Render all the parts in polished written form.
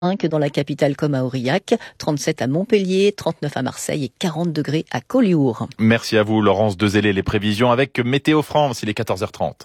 Dans la capitale comme à Aurillac, 37 à Montpellier, 39 à Marseille et 40 degrés à Collioure. Merci à vous Laurence Dezellé, les prévisions avec Météo France, il est 14h30.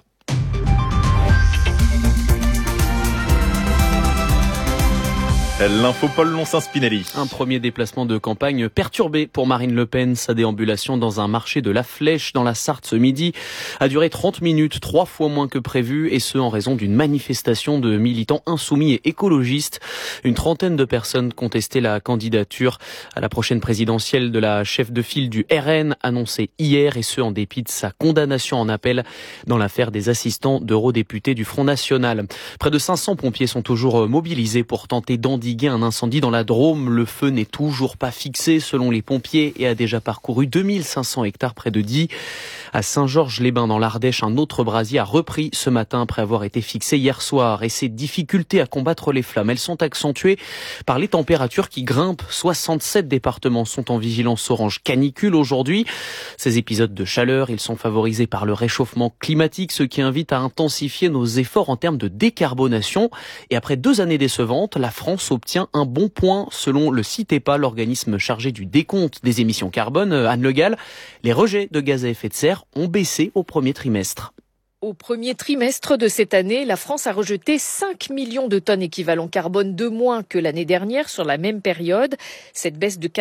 L'info Paul Lonsin-Spinelli. Un premier déplacement de campagne perturbé pour Marine Le Pen. Sa déambulation dans un marché de la Flèche dans la Sarthe ce midi a duré 30 minutes, 3 fois moins que prévu, et ce en raison d'une manifestation de militants insoumis et écologistes. Une trentaine de personnes contestaient la candidature à la prochaine présidentielle de la chef de file du RN, annoncée hier, et ce en dépit de sa condamnation en appel dans l'affaire des assistants d'eurodéputés du Front National. Près de 500 pompiers sont toujours mobilisés pour tenter d'endiguer un incendie dans la Drôme. Le feu n'est toujours pas fixé selon les pompiers et a déjà parcouru 2500 hectares près de Die. À Saint-Georges-les-Bains dans l'Ardèche, un autre brasier a repris ce matin après avoir été fixé hier soir. Et ces difficultés à combattre les flammes, elles sont accentuées par les températures qui grimpent. 67 départements sont en vigilance orange canicule aujourd'hui. Ces épisodes de chaleur, ils sont favorisés par le réchauffement climatique, ce qui invite à intensifier nos efforts en termes de décarbonation. Et après 2 années décevantes, la France obtient un bon point selon le CITEPA, l'organisme chargé du décompte des émissions carbone. Anne Le Gall, les rejets de gaz à effet de serre ont baissé au premier trimestre. Au premier trimestre de cette année, la France a rejeté 5 millions de tonnes équivalent carbone de moins que l'année dernière sur la même période. Cette baisse de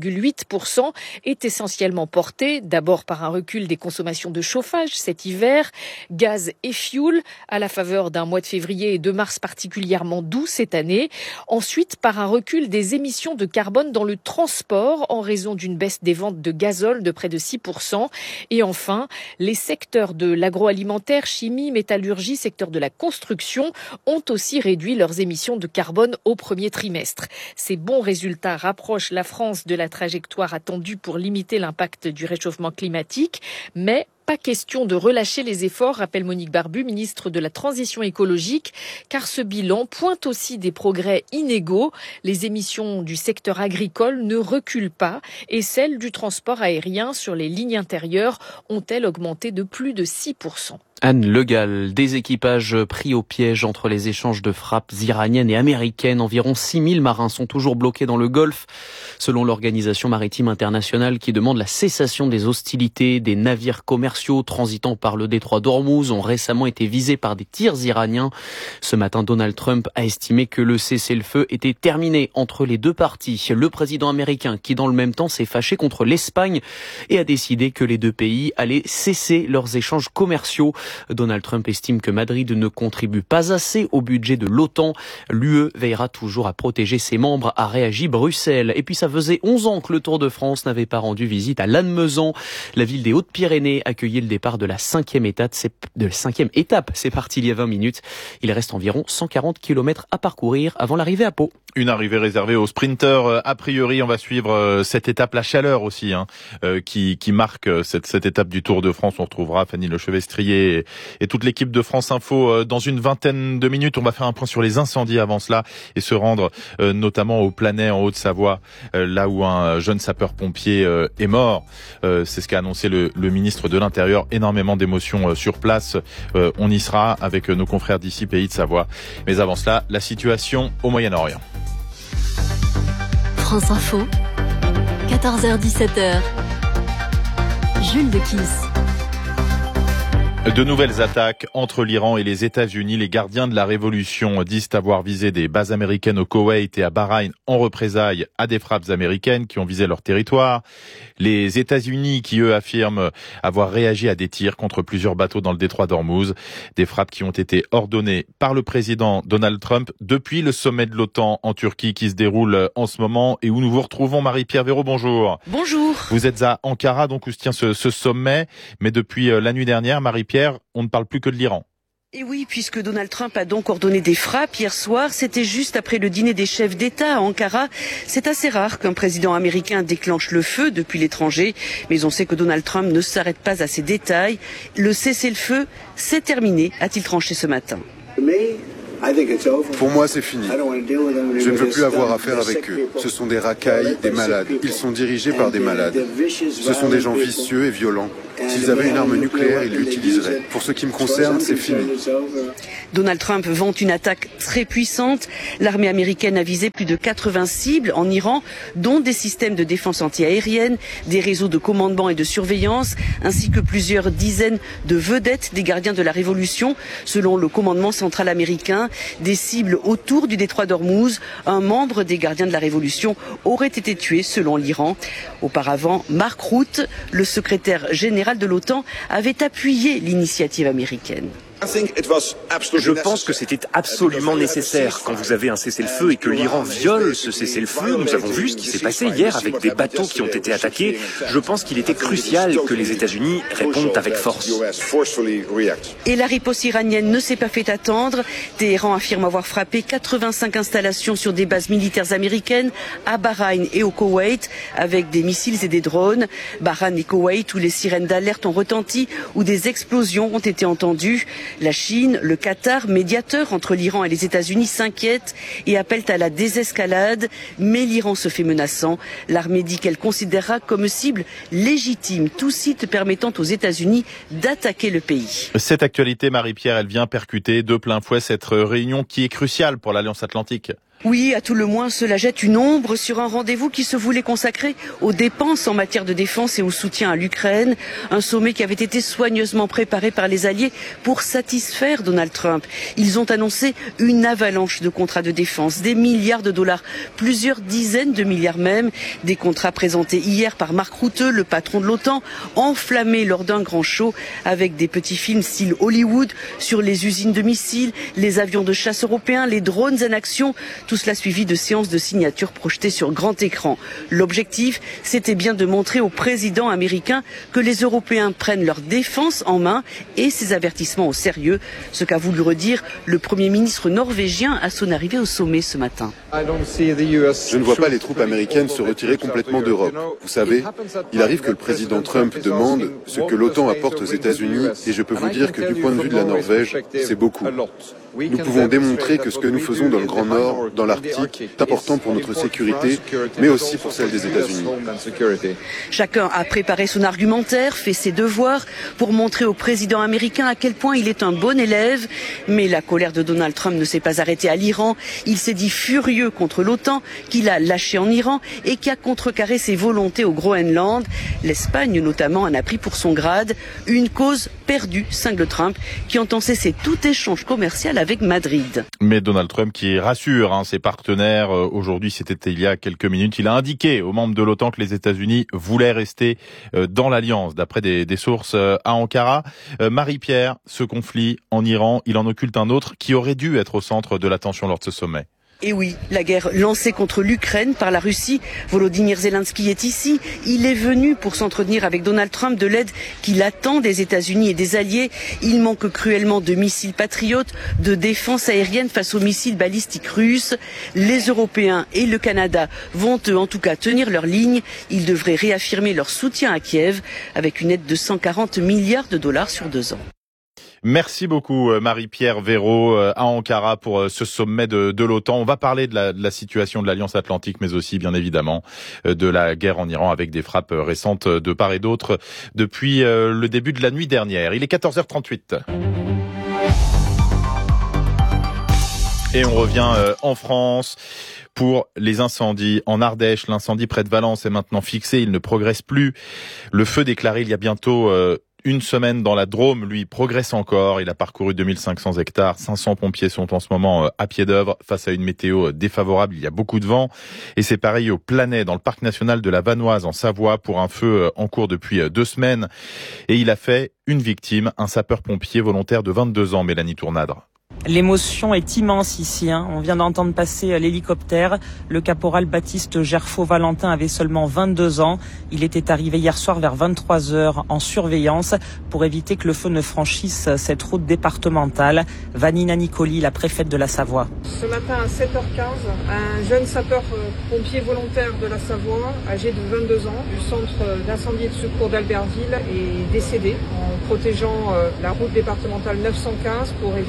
4,8% est essentiellement portée d'abord par un recul des consommations de chauffage cet hiver, gaz et fioul, à la faveur d'un mois de février et de mars particulièrement doux cette année. Ensuite, par un recul des émissions de carbone dans le transport en raison d'une baisse des ventes de gazole de près de 6%. Et enfin, les secteurs de l'agroalimentaire, chimie, métallurgie, secteur de la construction ont aussi réduit leurs émissions de carbone au premier trimestre. Ces bons résultats rapprochent la France de la trajectoire attendue pour limiter l'impact du réchauffement climatique, mais pas question de relâcher les efforts, rappelle Monique Barbu, ministre de la Transition écologique, car ce bilan pointe aussi des progrès inégaux. Les émissions du secteur agricole ne reculent pas et celles du transport aérien sur les lignes intérieures ont-elles augmenté de plus de 6%. Anne Le Gall, des équipages pris au piège entre les échanges de frappes iraniennes et américaines. Environ 6000 marins sont toujours bloqués dans le Golfe, selon l'Organisation maritime internationale qui demande la cessation des hostilités. Des navires commerciaux transitant par le détroit d'Ormuz ont récemment été visés par des tirs iraniens. Ce matin, Donald Trump a estimé que le cessez-le-feu était terminé entre les deux parties. Le président américain, qui dans le même temps s'est fâché contre l'Espagne et a décidé que les deux pays allaient cesser leurs échanges commerciaux. Donald Trump estime que Madrid ne contribue pas assez au budget de l'OTAN. L'UE veillera toujours à protéger ses membres, a réagi Bruxelles. Et puis ça faisait 11 ans que le Tour de France n'avait pas rendu visite à Lannemezan. La ville des Hautes-Pyrénées accueillait le départ de la 5e étape. C'est parti il y a 20 minutes. Il reste environ 140 km à parcourir avant l'arrivée à Pau. Une arrivée réservée aux sprinteurs. A priori, on va suivre cette étape, la chaleur aussi, qui marque cette étape du Tour de France. On retrouvera Fanny Lechevestrier et toute l'équipe de France Info dans une vingtaine de minutes. On va faire un point sur les incendies avant cela et se rendre notamment au Planay en Haute-Savoie, là où un jeune sapeur-pompier est mort. C'est ce qu'a annoncé le ministre de l'Intérieur. Énormément d'émotions sur place. On y sera avec nos confrères d'ici, Pays de Savoie. Mais avant cela, la situation au Moyen-Orient. France Info, 14h-17h, Jules Dequisse. De nouvelles attaques entre l'Iran et les États-Unis. Les gardiens de la révolution disent avoir visé des bases américaines au Koweït et à Bahreïn en représailles à des frappes américaines qui ont visé leur territoire. Les États-Unis qui, eux, affirment avoir réagi à des tirs contre plusieurs bateaux dans le détroit d'Ormuz. Des frappes qui ont été ordonnées par le président Donald Trump depuis le sommet de l'OTAN en Turquie qui se déroule en ce moment et où nous vous retrouvons. Marie-Pierre Véraud, bonjour. Bonjour. Vous êtes à Ankara, donc où se tient ce sommet. Mais depuis la nuit dernière, Marie-Pierre, on ne parle plus que de l'Iran. Et oui, puisque Donald Trump a donc ordonné des frappes hier soir, c'était juste après le dîner des chefs d'État à Ankara. C'est assez rare qu'un président américain déclenche le feu depuis l'étranger, mais on sait que Donald Trump ne s'arrête pas à ces détails. Le cessez-le-feu, c'est terminé, a-t-il tranché ce matin. Pour moi, c'est fini. Je ne veux plus avoir affaire avec eux. Ce sont des racailles, des malades. Ils sont dirigés par des malades. Ce sont des gens vicieux et violents. S'ils avaient une arme nucléaire, ils l'utiliseraient. Pour ce qui me concerne, c'est fini. Donald Trump vante une attaque très puissante. L'armée américaine a visé plus de 80 cibles en Iran, dont des systèmes de défense antiaérienne, des réseaux de commandement et de surveillance, ainsi que plusieurs dizaines de vedettes des gardiens de la Révolution. Selon le commandement central américain, des cibles autour du détroit d'Ormuz, un membre des gardiens de la Révolution aurait été tué selon l'Iran. Auparavant, Mark Rutte, le secrétaire général de l'OTAN, avait appuyé l'initiative américaine. Je pense que c'était absolument nécessaire. Quand vous avez un cessez-le-feu et que l'Iran viole ce cessez-le-feu, nous avons vu ce qui s'est passé hier avec des bateaux qui ont été attaqués. Je pense qu'il était crucial que les États-Unis répondent avec force. Et la riposte iranienne ne s'est pas fait attendre. Téhéran affirme avoir frappé 85 installations sur des bases militaires américaines à Bahreïn et au Koweït avec des missiles et des drones. Bahreïn et Koweït où les sirènes d'alerte ont retenti, où des explosions ont été entendues. La Chine, le Qatar, médiateur entre l'Iran et les États-Unis, s'inquiètent et appellent à la désescalade. Mais l'Iran se fait menaçant. L'armée dit qu'elle considérera comme cible légitime tout site permettant aux États-Unis d'attaquer le pays. Cette actualité, Marie-Pierre, elle vient percuter de plein fouet cette réunion qui est cruciale pour l'Alliance Atlantique. Oui, à tout le moins, cela jette une ombre sur un rendez-vous qui se voulait consacrer aux dépenses en matière de défense et au soutien à l'Ukraine. Un sommet qui avait été soigneusement préparé par les alliés pour satisfaire Donald Trump. Ils ont annoncé une avalanche de contrats de défense, des milliards de dollars, plusieurs dizaines de milliards même. Des contrats présentés hier par Mark Rutte, le patron de l'OTAN, enflammés lors d'un grand show avec des petits films style Hollywood sur les usines de missiles, les avions de chasse européens, les drones en action. Tout cela suivi de séances de signature projetées sur grand écran. L'objectif, c'était bien de montrer au président américain que les Européens prennent leur défense en main et ses avertissements au sérieux, ce qu'a voulu redire le Premier ministre norvégien à son arrivée au sommet ce matin. Je ne vois pas les troupes américaines se retirer complètement d'Europe. Vous savez, il arrive que le président Trump demande ce que l'OTAN apporte aux États-Unis et je peux vous dire que du point de vue de la Norvège, c'est beaucoup. Nous pouvons démontrer que ce que nous faisons dans le Grand Nord, dans l'Arctique, est important pour notre sécurité, mais aussi pour celle des États-Unis. Chacun a préparé son argumentaire, fait ses devoirs pour montrer au président américain à quel point il est un bon élève. Mais la colère de Donald Trump ne s'est pas arrêtée à l'Iran. Il s'est dit furieux contre l'OTAN, qu'il a lâché en Iran et qui a contrecarré ses volontés au Groenland. L'Espagne notamment en a pris pour son grade. Une cause perdue, cingle Trump, qui entend cesser tout échange commercial avec Madrid. Mais Donald Trump qui rassure ses partenaires, aujourd'hui c'était il y a quelques minutes, il a indiqué aux membres de l'OTAN que les États-Unis voulaient rester dans l'Alliance, d'après des sources à Ankara. Marie-Pierre, ce conflit en Iran, il en occulte un autre qui aurait dû être au centre de l'attention lors de ce sommet. Et oui, la guerre lancée contre l'Ukraine par la Russie. Volodymyr Zelensky est ici. Il est venu pour s'entretenir avec Donald Trump de l'aide qu'il attend des États-Unis et des alliés. Il manque cruellement de missiles patriotes, de défense aérienne face aux missiles balistiques russes. Les Européens et le Canada vont eux en tout cas tenir leur ligne. Ils devraient réaffirmer leur soutien à Kiev avec une aide de 140 milliards de dollars sur 2 ans. Merci beaucoup Marie-Pierre Véraud à Ankara pour ce sommet de l'OTAN. On va parler de la situation de l'Alliance Atlantique, mais aussi bien évidemment de la guerre en Iran avec des frappes récentes de part et d'autre depuis le début de la nuit dernière. Il est 14h38. Et on revient en France pour les incendies en Ardèche. L'incendie près de Valence est maintenant fixé, il ne progresse plus. Le feu déclaré il y a bientôt une semaine dans la Drôme, lui, progresse encore. Il a parcouru 2500 hectares. 500 pompiers sont en ce moment à pied d'œuvre face à une météo défavorable. Il y a beaucoup de vent. Et c'est pareil au Planay, dans le parc national de la Vanoise, en Savoie, pour un feu en cours depuis 2 semaines. Et il a fait une victime, un sapeur-pompier volontaire de 22 ans, Mélanie Tournadre. L'émotion est immense ici. On vient d'entendre passer l'hélicoptère. Le caporal Baptiste Gerfaux-Valentin avait seulement 22 ans. Il était arrivé hier soir vers 23h en surveillance pour éviter que le feu ne franchisse cette route départementale. Vanina Nicoli, la préfète de la Savoie. Ce matin à 7h15, un jeune sapeur-pompier volontaire de la Savoie, âgé de 22 ans, du centre d'incendie et de secours d'Albertville, est décédé en protégeant la route départementale 915 pour éviter que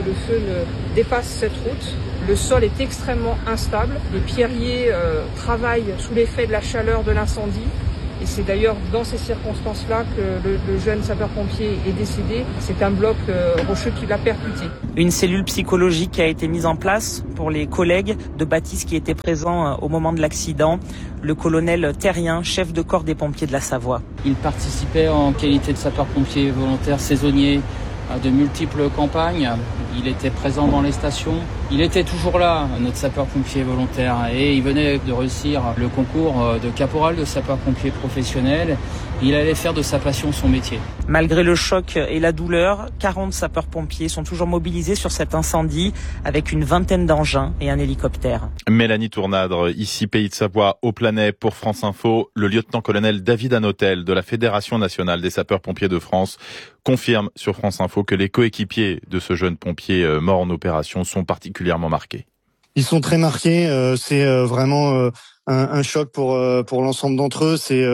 le feu ne dépasse cette route. Le sol est extrêmement instable. Les pierriers travaillent sous l'effet de la chaleur de l'incendie. Et c'est d'ailleurs dans ces circonstances-là que le jeune sapeur-pompier est décédé. C'est un bloc rocheux qui l'a percuté. Une cellule psychologique a été mise en place pour les collègues de Baptiste qui étaient présents au moment de l'accident. Le colonel Terrien, chef de corps des pompiers de la Savoie. Il participait en qualité de sapeur-pompier volontaire saisonnier à de multiples campagnes. Il était présent dans les stations. Il était toujours là, notre sapeur-pompier volontaire, et il venait de réussir le concours de caporal de sapeur-pompier professionnel. Il allait faire de sa passion son métier. Malgré le choc et la douleur, 40 sapeurs-pompiers sont toujours mobilisés sur cet incendie avec une vingtaine d'engins et un hélicoptère. Mélanie Tournadre, ici Pays de Savoie, au Planet pour France Info. Le lieutenant-colonel David Hanotel de la Fédération nationale des sapeurs-pompiers de France confirme sur France Info que les coéquipiers de ce jeune pompier mort en opération sont particulièrement marqués. Ils sont très marqués, c'est vraiment un choc pour l'ensemble d'entre eux. C'est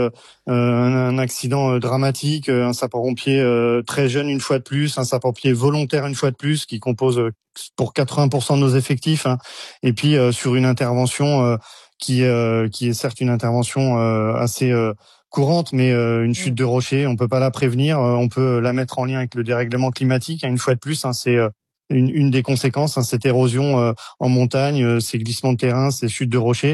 un accident dramatique, un sapeur-pompier très jeune une fois de plus, un sapeur-pompier volontaire une fois de plus, qui compose pour 80% de nos effectifs, hein. Et puis sur une intervention qui est certes une intervention assez courante, mais une chute de rocher, on peut pas la prévenir, on peut la mettre en lien avec le dérèglement climatique, hein, une fois de plus, hein, c'est une des conséquences, hein, cette érosion en montagne, ces glissements de terrain, ces chutes de rochers.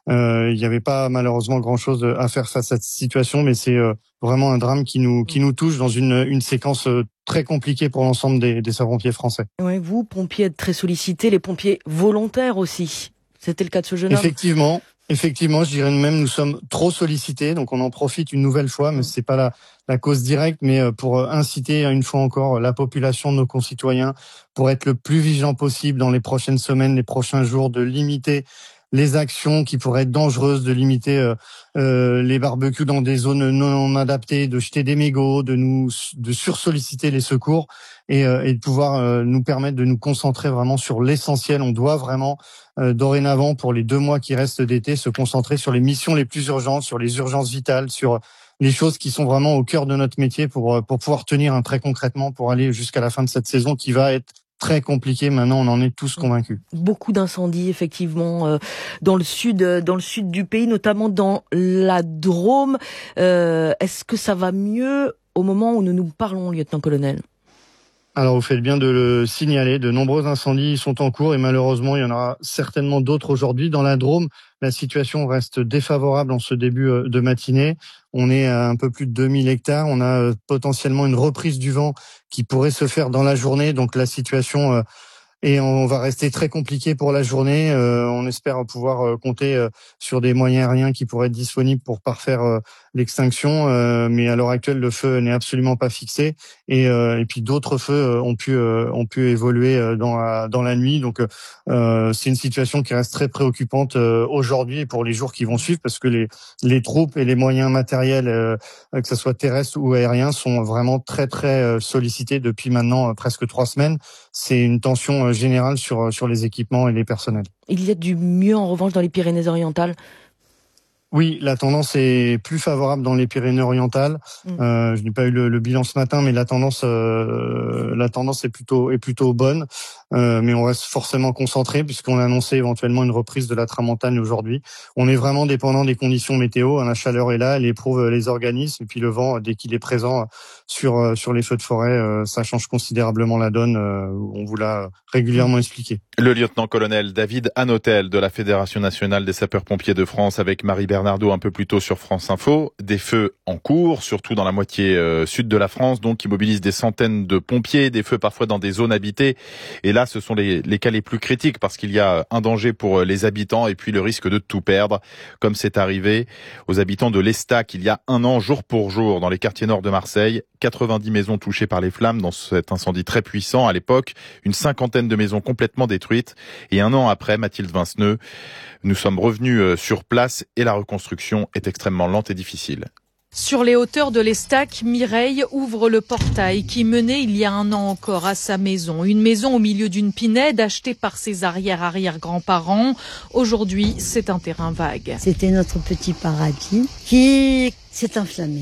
Il n'y avait pas malheureusement grand-chose à faire face à cette situation, mais c'est vraiment un drame qui nous touche dans une séquence très compliquée pour l'ensemble des sapeurs-pompiers français. Ouais, vous, pompiers, êtes très sollicités, les pompiers volontaires aussi. C'était le cas de ce jeune homme. Effectivement, je dirais même nous sommes trop sollicités, donc on en profite une nouvelle fois, mais c'est pas la cause directe, mais pour inciter une fois encore la population, nos concitoyens, pour être le plus vigilant possible dans les prochaines semaines, les prochains jours, de limiter les actions qui pourraient être dangereuses, de limiter les barbecues dans des zones non adaptées, de jeter des mégots, de sursolliciter les secours et de pouvoir nous permettre de nous concentrer vraiment sur l'essentiel. On doit vraiment dorénavant, pour les 2 mois qui restent d'été, se concentrer sur les missions les plus urgentes, sur les urgences vitales, sur les choses qui sont vraiment au cœur de notre métier pour pouvoir tenir très concrètement pour aller jusqu'à la fin de cette saison qui va être très compliqué. Maintenant, on en est tous convaincus. Beaucoup d'incendies, effectivement, dans le sud du pays, notamment dans la Drôme. Est-ce que ça va mieux au moment où nous nous parlons, lieutenant-colonel ? Alors, vous faites bien de le signaler. De nombreux incendies sont en cours et malheureusement, il y en aura certainement d'autres aujourd'hui. Dans la Drôme, la situation reste défavorable en ce début de matinée. On est à un peu plus de 2000 hectares. On a potentiellement une reprise du vent qui pourrait se faire dans la journée. Donc, la situation et on va rester très compliqué pour la journée. On espère pouvoir compter sur des moyens aériens qui pourraient être disponibles pour parfaire l'extinction. Mais à l'heure actuelle, le feu n'est absolument pas fixé. Et puis d'autres feux ont pu évoluer dans la nuit. Donc c'est une situation qui reste très préoccupante aujourd'hui et pour les jours qui vont suivre, parce que les troupes et les moyens matériels, que ce soit terrestres ou aériens, sont vraiment très très sollicités depuis maintenant presque 3 semaines. C'est une tension générale sur les équipements et les personnels. Il y a du mieux en revanche dans les Pyrénées-Orientales. Oui, la tendance est plus favorable dans les Pyrénées-Orientales. Je n'ai pas eu le bilan ce matin, mais la tendance est plutôt bonne. Mais on reste forcément concentré puisqu'on a annoncé éventuellement une reprise de la tramontane aujourd'hui. On est vraiment dépendant des conditions météo. La chaleur est là, elle éprouve les organismes, et puis le vent, dès qu'il est présent sur les feux de forêt, ça change considérablement la donne. On vous l'a régulièrement expliqué. Le lieutenant-colonel David Hanotel de la Fédération nationale des sapeurs-pompiers de France avec Marie Bernardo un peu plus tôt sur France Info. Des feux en cours, surtout dans la moitié sud de la France, donc qui mobilisent des centaines de pompiers, des feux parfois dans des zones habitées. Et là, ce sont les cas les plus critiques parce qu'il y a un danger pour les habitants et puis le risque de tout perdre, comme c'est arrivé aux habitants de l'Estac il y a 1 an, jour pour jour, dans les quartiers nord de Marseille. 90 maisons touchées par les flammes dans cet incendie très puissant. À l'époque, une 50aine de maisons complètement détruites. Et 1 an après, Mathilde Vinceneux, nous sommes revenus sur place et la reconstruction est extrêmement lente et difficile. Sur les hauteurs de l'Estac, Mireille ouvre le portail qui menait il y a 1 an encore à sa maison. Une maison au milieu d'une pinède achetée par ses arrière-grands-parents. Aujourd'hui, c'est un terrain vague. C'était notre petit paradis qui s'est enflammé.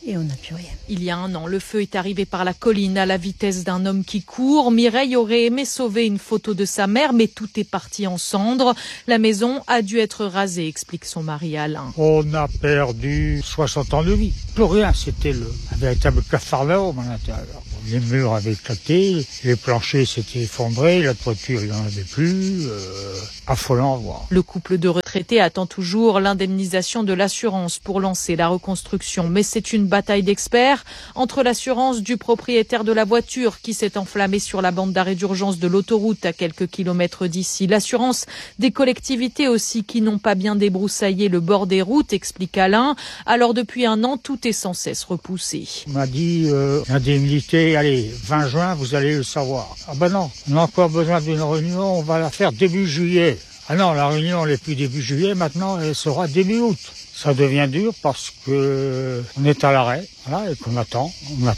et on n'a plus rien. Il y a un an, le feu est arrivé par la colline à la vitesse d'un homme qui court. Mireille aurait aimé sauver une photo de sa mère, mais tout est parti en cendres. La maison a dû être rasée, explique son mari Alain. On a perdu 60 ans de vie. Plus rien, c'était un véritable capharnaüm à l'intérieur. Les murs avaient éclaté, les planchers s'étaient effondrés, la toiture il n'y en avait plus. Affolant à voir. Le couple de retraités attend toujours l'indemnisation de l'assurance pour lancer la reconstruction. Mais c'est une bataille d'experts entre l'assurance du propriétaire de la voiture qui s'est enflammée sur la bande d'arrêt d'urgence de l'autoroute à quelques kilomètres d'ici. L'assurance des collectivités aussi qui n'ont pas bien débroussaillé le bord des routes, explique Alain. Alors depuis un an, tout est sans cesse repoussé. On m'a dit l'indemnité, allez, 20 juin, vous allez le savoir. Ah ben non, on a encore besoin d'une réunion, on va la faire début juillet. Ah non, la réunion n'est plus début juillet, maintenant elle sera début août. Ça devient dur parce que on est à l'arrêt, voilà, et qu'on attend.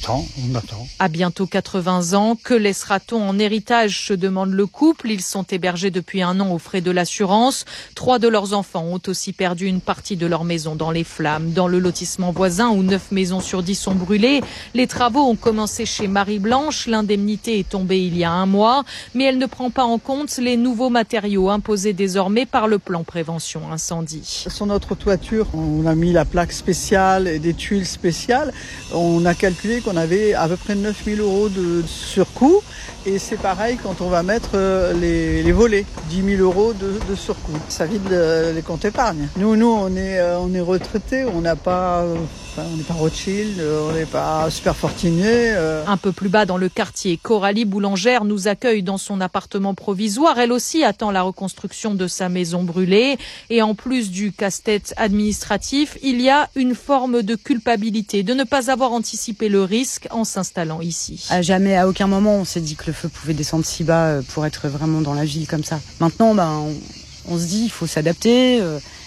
À bientôt 80 ans, que laissera-t-on en héritage, se demande le couple. Ils sont hébergés depuis un an aux frais de l'assurance. 3 de leurs enfants ont aussi perdu une partie de leur maison dans les flammes. Dans le lotissement voisin, où 9 maisons sur 10 sont brûlées, les travaux ont commencé chez Marie-Blanche. L'indemnité est tombée il y a un mois, mais elle ne prend pas en compte les nouveaux matériaux imposés désormais par le plan prévention incendie. Sur notre toiture, on a mis la plaque spéciale et des tuiles spéciales. On a calculé qu'on avait à peu près 9 000 € de surcoût. Et c'est pareil quand on va mettre les volets, 10 000 € de surcoût. Ça vide les comptes épargne. Nous on est retraités, on n'est pas Rothschild, on n'est pas super fortuné. Un peu plus bas dans le quartier, Coralie Boulangère nous accueille dans son appartement provisoire. Elle aussi attend la reconstruction de sa maison brûlée. Et en plus du casse-tête administratif, il y a une forme de culpabilité de ne pas avoir anticipé le risque en s'installant ici. Jamais, à aucun moment, on s'est dit que le feu pouvait descendre si bas pour être vraiment dans la ville comme ça. Maintenant, on se dit, il faut s'adapter.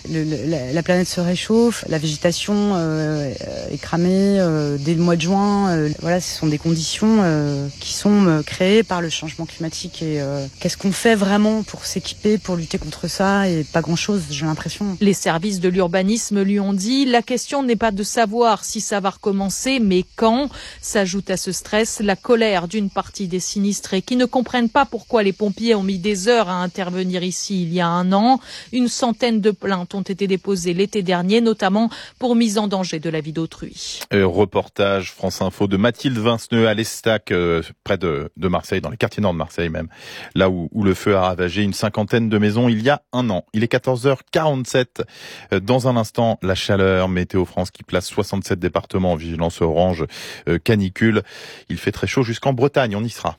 La planète se réchauffe, la végétation est cramée dès le mois de juin. Voilà, ce sont des conditions qui sont créées par le changement climatique. Et qu'est-ce qu'on fait vraiment pour s'équiper, pour lutter contre ça? Et pas grand-chose, j'ai l'impression. Les services de l'urbanisme lui ont dit, la question n'est pas de savoir si ça va recommencer, mais quand. S'ajoute à ce stress la colère d'une partie des sinistrés qui ne comprennent pas pourquoi les pompiers ont mis des heures à intervenir ici il y a un an. Une centaine de plaintes ont été déposées l'été dernier, notamment pour mise en danger de la vie d'autrui. Reportage France Info de Mathilde Vinceneux à l'Estac, près de Marseille, dans les quartiers nord de Marseille même, là où le feu a ravagé une cinquantaine de maisons il y a un an. Il est 14h47. Dans un instant, la chaleur, Météo France qui place 67 départements en vigilance orange canicule. Il fait très chaud jusqu'en Bretagne, on y sera.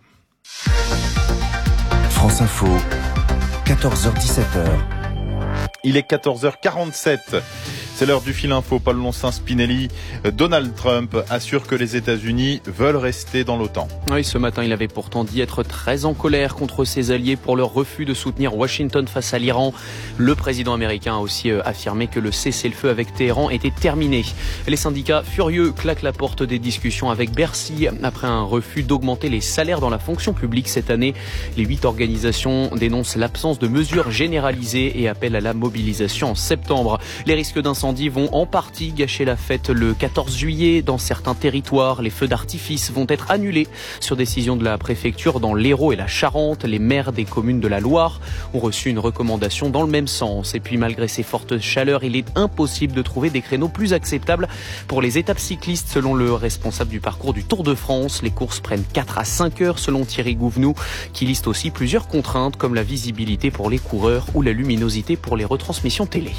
France Info, 14h-17h. Il est 14h47. C'est l'heure du fil info. Paul Lonsin-Spinelli. Donald Trump assure que les États-Unis veulent rester dans l'OTAN. Oui, ce matin, il avait pourtant dit être très en colère contre ses alliés pour leur refus de soutenir Washington face à l'Iran. Le président américain a aussi affirmé que le cessez-le-feu avec Téhéran était terminé. Les syndicats furieux claquent la porte des discussions avec Bercy après un refus d'augmenter les salaires dans la fonction publique cette année. Les 8 organisations dénoncent l'absence de mesures généralisées et appellent à la mobilisation en septembre. Les risques d'incendie vont en partie gâcher la fête le 14 juillet. Dans certains territoires, les feux d'artifice vont être annulés sur décision de la préfecture dans l'Hérault et la Charente. Les maires des communes de la Loire ont reçu une recommandation dans le même sens. Et puis malgré ces fortes chaleurs, il est impossible de trouver des créneaux plus acceptables pour les étapes cyclistes selon le responsable du parcours du Tour de France. Les courses prennent 4 à 5 heures selon Thierry Gouvenou qui liste aussi plusieurs contraintes comme la visibilité pour les coureurs ou la luminosité pour les retransmissions télé.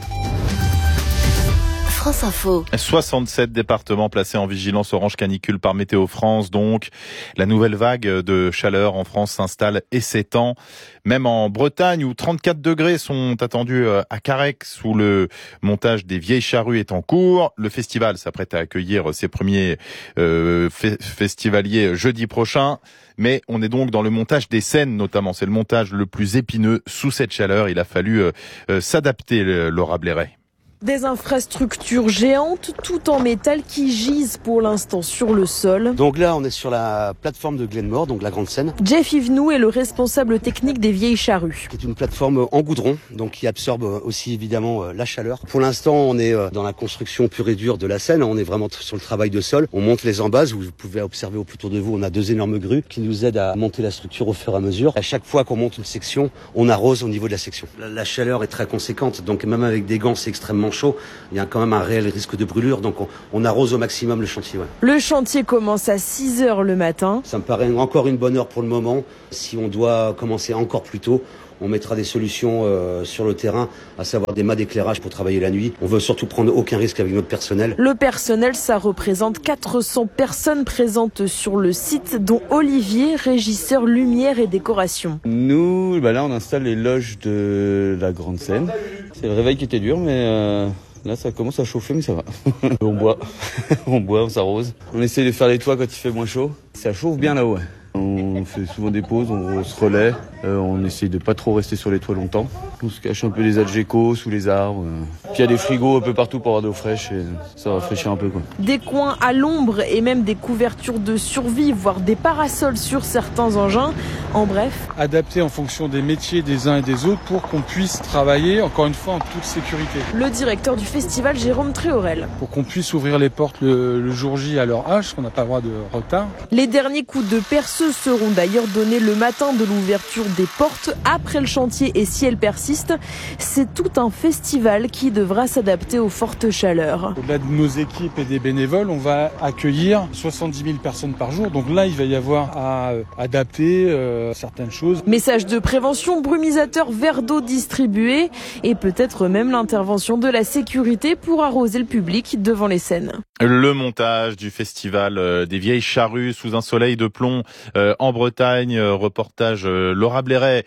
France Info. 67 départements placés en vigilance orange canicule par Météo France. Donc, la nouvelle vague de chaleur en France s'installe et s'étend. Même en Bretagne, où 34 degrés sont attendus à Carhaix, où le montage des vieilles charrues est en cours. Le festival s'apprête à accueillir ses premiers festivaliers jeudi prochain. Mais on est donc dans le montage des scènes, notamment. C'est le montage le plus épineux sous cette chaleur. Il a fallu s'adapter, Laura Blairet. Des infrastructures géantes, tout en métal, qui gisent pour l'instant sur le sol. Donc là, on est sur la plateforme de Glenmore, donc la grande scène. Jeff Yvenou est le responsable technique des Vieilles Charrues. C'est une plateforme en goudron, donc qui absorbe aussi évidemment la chaleur. Pour l'instant, on est dans la construction pure et dure de la scène. On est vraiment sur le travail de sol. On monte les embases. Vous pouvez observer autour de vous, on a 2 énormes grues qui nous aident à monter la structure au fur et à mesure. À chaque fois qu'on monte une section, on arrose au niveau de la section. La chaleur est très conséquente, donc même avec des gants, c'est extrêmement chaud. Il y a quand même un réel risque de brûlure, donc on arrose au maximum le chantier. Ouais. Le chantier commence à 6h le matin. Ça me paraît encore une bonne heure pour le moment. Si on doit commencer encore plus tôt, on mettra des solutions sur le terrain, à savoir des mâts d'éclairage pour travailler la nuit. On veut surtout prendre aucun risque avec notre personnel. Le personnel, ça représente 400 personnes présentes sur le site, dont Olivier, régisseur lumière et décoration. Nous, là, on installe les loges de la grande scène. C'est le réveil qui était dur, mais là, ça commence à chauffer, mais ça va. On boit, on s'arrose. On essaie de faire les toits quand il fait moins chaud. Ça chauffe bien là-haut. Ouais. On fait souvent des pauses, on se relaie, on essaye de pas trop rester sur les toits longtemps. On se cache un peu les algécos sous les arbres. Puis il y a des frigos un peu partout pour avoir de l'eau fraîche et ça rafraîchit un peu, quoi. Des coins à l'ombre et même des couvertures de survie, voire des parasols sur certains engins. En bref, adapté en fonction des métiers des uns et des autres pour qu'on puisse travailler, encore une fois, en toute sécurité. Le directeur du festival, Jérôme Tréorel. Pour qu'on puisse ouvrir les portes le jour J à leur âge, qu'on n'a pas le droit de retard. Les derniers coups de perceuse seront d'ailleurs donnés le matin de l'ouverture des portes après le chantier, et si elle persiste, c'est tout un festival qui devra s'adapter aux fortes chaleurs. Au-delà de nos équipes et des bénévoles, on va accueillir 70 000 personnes par jour. Donc là, il va y avoir à adapter certaines choses. Message de prévention, brumisateur, verre d'eau distribué et peut-être même l'intervention de la sécurité pour arroser le public devant les scènes. Le montage du festival des Vieilles Charrues sous un soleil de plomb en Bretagne, reportage Laura Blairet,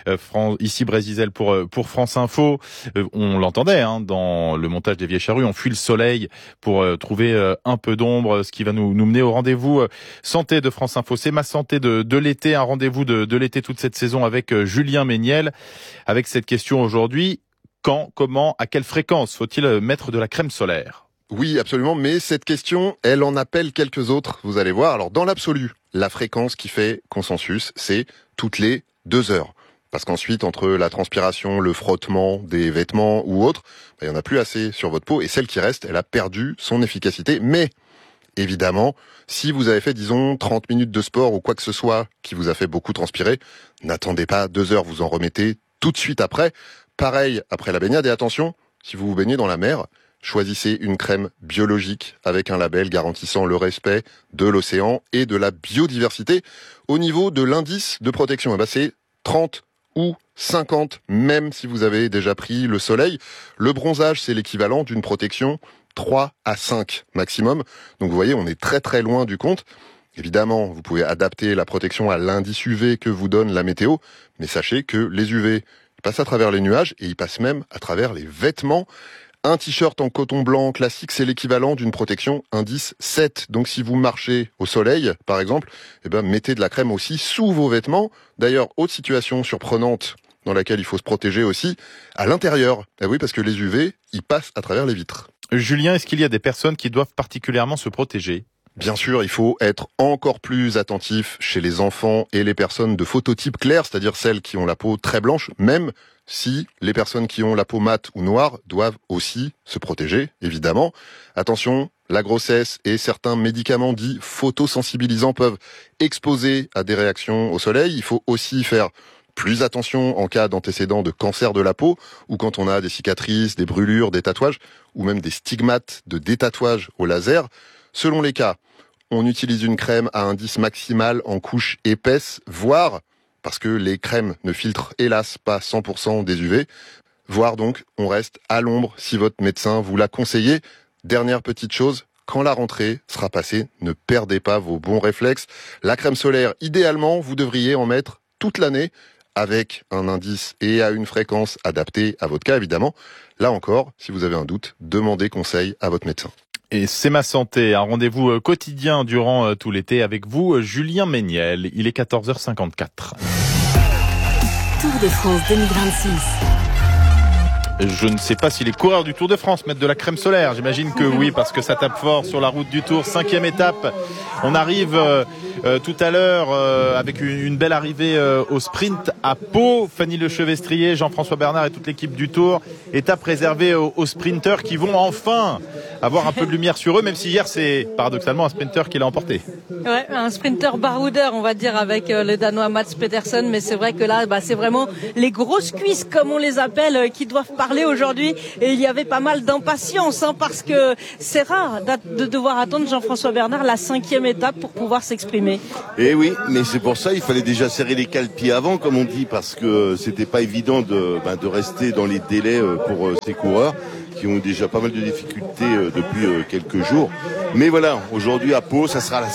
ici Brézizel pour France Info. On l'entendait dans le montage des Vieilles Charrues, on fuit le soleil pour trouver un peu d'ombre, ce qui va nous mener au rendez-vous santé de France Info. C'est ma santé de l'été, un rendez-vous de l'été toute cette saison avec Julien Méniel, avec cette question aujourd'hui: quand, comment, à quelle fréquence faut-il mettre de la crème solaire? Oui, absolument, mais cette question, elle en appelle quelques autres, vous allez voir. Alors, dans l'absolu, la fréquence qui fait consensus, c'est toutes les 2 heures. Parce qu'ensuite, entre la transpiration, le frottement des vêtements ou autre, il y en a plus assez sur votre peau, et celle qui reste, elle a perdu son efficacité. Mais, évidemment, si vous avez fait, disons, 30 minutes de sport ou quoi que ce soit qui vous a fait beaucoup transpirer, n'attendez pas 2 heures, vous en remettez tout de suite après. Pareil après la baignade, et attention, si vous vous baignez dans la mer, choisissez une crème biologique avec un label garantissant le respect de l'océan et de la biodiversité. Au niveau de l'indice de protection, c'est 30 ou 50, même si vous avez déjà pris le soleil. Le bronzage, c'est l'équivalent d'une protection 3 à 5 maximum. Donc vous voyez, on est très très loin du compte. Évidemment, vous pouvez adapter la protection à l'indice UV que vous donne la météo, mais sachez que les UV passent à travers les nuages et ils passent même à travers les vêtements. Un t-shirt en coton blanc classique, c'est l'équivalent d'une protection indice 7. Donc si vous marchez au soleil, par exemple, mettez de la crème aussi sous vos vêtements. D'ailleurs, autre situation surprenante dans laquelle il faut se protéger aussi, à l'intérieur. Eh oui, parce que les UV, ils passent à travers les vitres. Julien, est-ce qu'il y a des personnes qui doivent particulièrement se protéger ? Bien sûr, il faut être encore plus attentif chez les enfants et les personnes de phototype clair, c'est-à-dire celles qui ont la peau très blanche, même si les personnes qui ont la peau mate ou noire doivent aussi se protéger, évidemment. Attention, la grossesse et certains médicaments dits photosensibilisants peuvent exposer à des réactions au soleil. Il faut aussi faire plus attention en cas d'antécédent de cancer de la peau ou quand on a des cicatrices, des brûlures, des tatouages ou même des stigmates de détatouage au laser. Selon les cas, on utilise une crème à indice maximal en couche épaisse, voire, parce que les crèmes ne filtrent hélas pas 100% des UV, voire donc on reste à l'ombre si votre médecin vous l'a conseillé. Dernière petite chose, quand la rentrée sera passée, ne perdez pas vos bons réflexes. La crème solaire, idéalement, vous devriez en mettre toute l'année avec un indice et à une fréquence adaptée à votre cas, évidemment. Là encore, si vous avez un doute, demandez conseil à votre médecin. Et c'est ma santé, un rendez-vous quotidien durant tout l'été avec vous, Julien Méniel. Il est 14h54. Tour de France 2026. Je ne sais pas si les coureurs du Tour de France mettent de la crème solaire. J'imagine que oui, parce que ça tape fort sur la route du Tour. 5e étape. On arrive tout à l'heure avec une belle arrivée au sprint à Pau. Fanny Lechevestrier, Jean-François Bernard et toute l'équipe du Tour. Étape réservée aux sprinteurs qui vont enfin avoir un peu de lumière sur eux, même si hier c'est paradoxalement un sprinter qui l'a emporté. Ouais, un sprinter baroudeur, on va dire, avec le Danois Mats Pedersen, mais c'est vrai que là, c'est vraiment les grosses cuisses, comme on les appelle, qui doivent parler aujourd'hui. Et il y avait pas mal d'impatience, parce que c'est rare de devoir attendre Jean-François Bernard la 5e étape pour pouvoir s'exprimer. Et oui, mais c'est pour ça il fallait déjà serrer les cale-pieds avant, comme on dit, parce que c'était pas évident de rester dans les délais pour ces coureurs qui ont déjà pas mal de difficultés depuis quelques jours. Mais voilà, aujourd'hui à Pau, ça sera la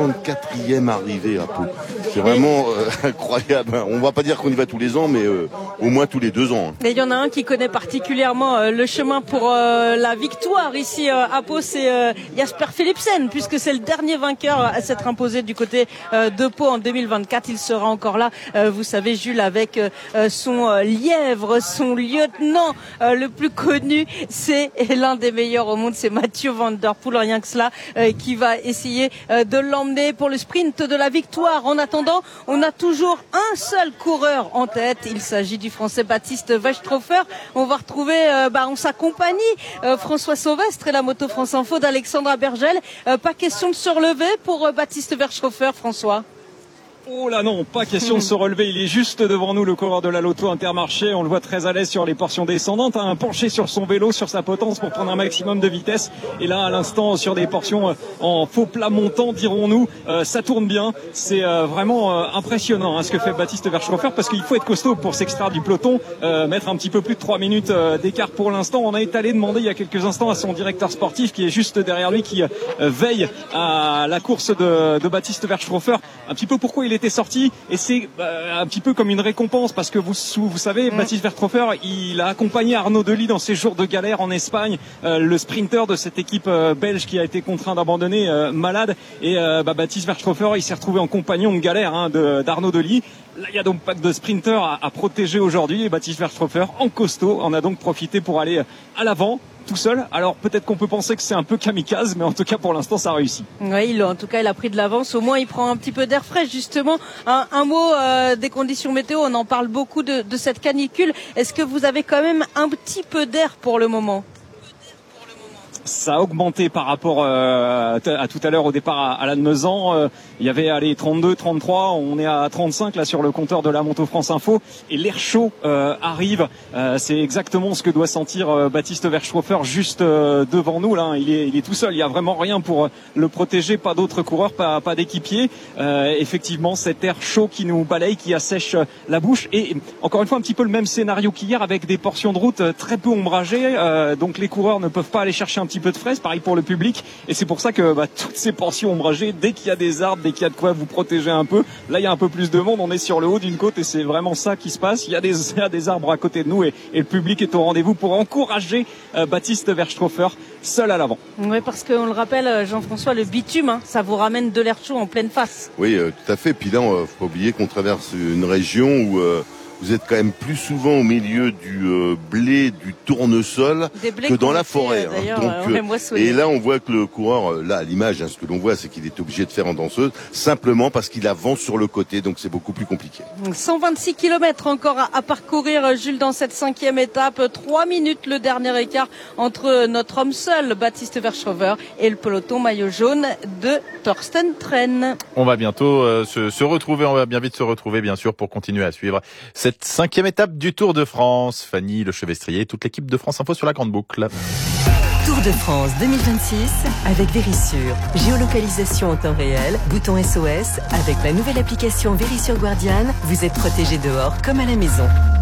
54e arrivée à Pau. C'est vraiment incroyable. On va pas dire qu'on y va tous les ans, mais au moins tous les 2 ans. Et il y en a un qui connaît particulièrement le chemin pour la victoire ici à Pau, c'est Jasper Philipsen, puisque c'est le dernier vainqueur à s'être imposé du côté de Pau en 2024. Il sera encore là, vous savez, Jules, avec son lièvre, son lieutenant le plus connu. C'est l'un des meilleurs au monde, c'est Mathieu Van Der Poel, rien que cela, qui va essayer de l'emmener pour le sprint de la victoire. En attendant, on a toujours un seul coureur en tête. Il s'agit du Français Baptiste Westrhofer. On va retrouver en sa compagnie François Sauvestre et la Moto France Info d'Alexandra Bergel. Pas question de se relever pour Baptiste Westrhofer, François. Oh là non, pas question de se relever, il est juste devant nous, le coureur de la Lotto Intermarché. On le voit très à l'aise sur les portions descendantes, penché sur son vélo, sur sa potence pour prendre un maximum de vitesse. Et là, à l'instant, sur des portions en faux plat montant, dirons-nous, ça tourne bien. C'est vraiment impressionnant ce que fait Baptiste Westrhofer, parce qu'il faut être costaud pour s'extraire du peloton, mettre un petit peu plus de 3 minutes d'écart pour l'instant. On a été allé demander il y a quelques instants à son directeur sportif qui est juste derrière lui, qui veille à la course de Baptiste Westrhofer, un petit peu pourquoi il était sorti, et c'est un petit peu comme une récompense, parce que vous savez, Baptiste Westrhofer, il a accompagné Arnaud Delis dans ses jours de galère en Espagne, le sprinter de cette équipe belge qui a été contraint d'abandonner malade, et Baptiste Westrhofer, il s'est retrouvé en compagnon de galère d'Arnaud Delis. Là, il y a donc pas de sprinter à protéger aujourd'hui, et Baptiste Westrhofer, en costaud, en a donc profité pour aller à l'avant tout seul. Alors peut-être qu'on peut penser que c'est un peu kamikaze, mais en tout cas pour l'instant ça réussit. Oui, en tout cas il a pris de l'avance, au moins il prend un petit peu d'air frais. Justement, un mot des conditions météo, on en parle beaucoup de cette canicule. Est-ce que vous avez quand même un petit peu d'air pour le moment ? Ça a augmenté par rapport à tout à l'heure au départ à Lannemezan. Il y avait 32, 33, on est à 35 là sur le compteur de la Moto France Info, et l'air chaud arrive. C'est exactement ce que doit sentir Baptiste Westrhofer juste devant nous là. Il est tout seul, il y a vraiment rien pour le protéger, pas d'autres coureurs, pas d'équipiers. Effectivement, cet air chaud qui nous balaye, qui assèche la bouche, et encore une fois un petit peu le même scénario qu'hier, avec des portions de route très peu ombragées. Donc les coureurs ne peuvent pas aller chercher un petit peu de fraise, pareil pour le public, et c'est pour ça que toutes ces portions ombragées, dès qu'il y a des arbres, dès qu'il y a de quoi vous protéger un peu, là il y a un peu plus de monde, on est sur le haut d'une côte et c'est vraiment ça qui se passe. Il y a des arbres à côté de nous, et le public est au rendez-vous pour encourager Baptiste Westrhofer seul à l'avant. Oui, parce qu'on le rappelle, Jean-François, le bitume, ça vous ramène de l'air chaud en pleine face. Oui, tout à fait. Puis là, faut pas oublier qu'on traverse une région où vous êtes quand même plus souvent au milieu du blé, du tournesol que dans la forêt. Et là, on voit que le coureur, là, à l'image, ce que l'on voit, c'est qu'il est obligé de faire en danseuse, simplement parce qu'il avance sur le côté, donc c'est beaucoup plus compliqué. 126 km encore à parcourir, Jules, dans cette 5e étape. 3 minutes le dernier écart entre notre homme seul, Baptiste Westrhofer, et le peloton maillot jaune de Thorsten Tren. On va bientôt se retrouver, on va bien vite se retrouver, bien sûr, pour continuer à suivre cette 5e étape du Tour de France. Fanny Lechevestrier, toute l'équipe de France Info sur la Grande Boucle. Tour de France 2026 avec Verisure. Géolocalisation en temps réel, bouton SOS. Avec la nouvelle application Verisure Guardian, vous êtes protégé dehors comme à la maison.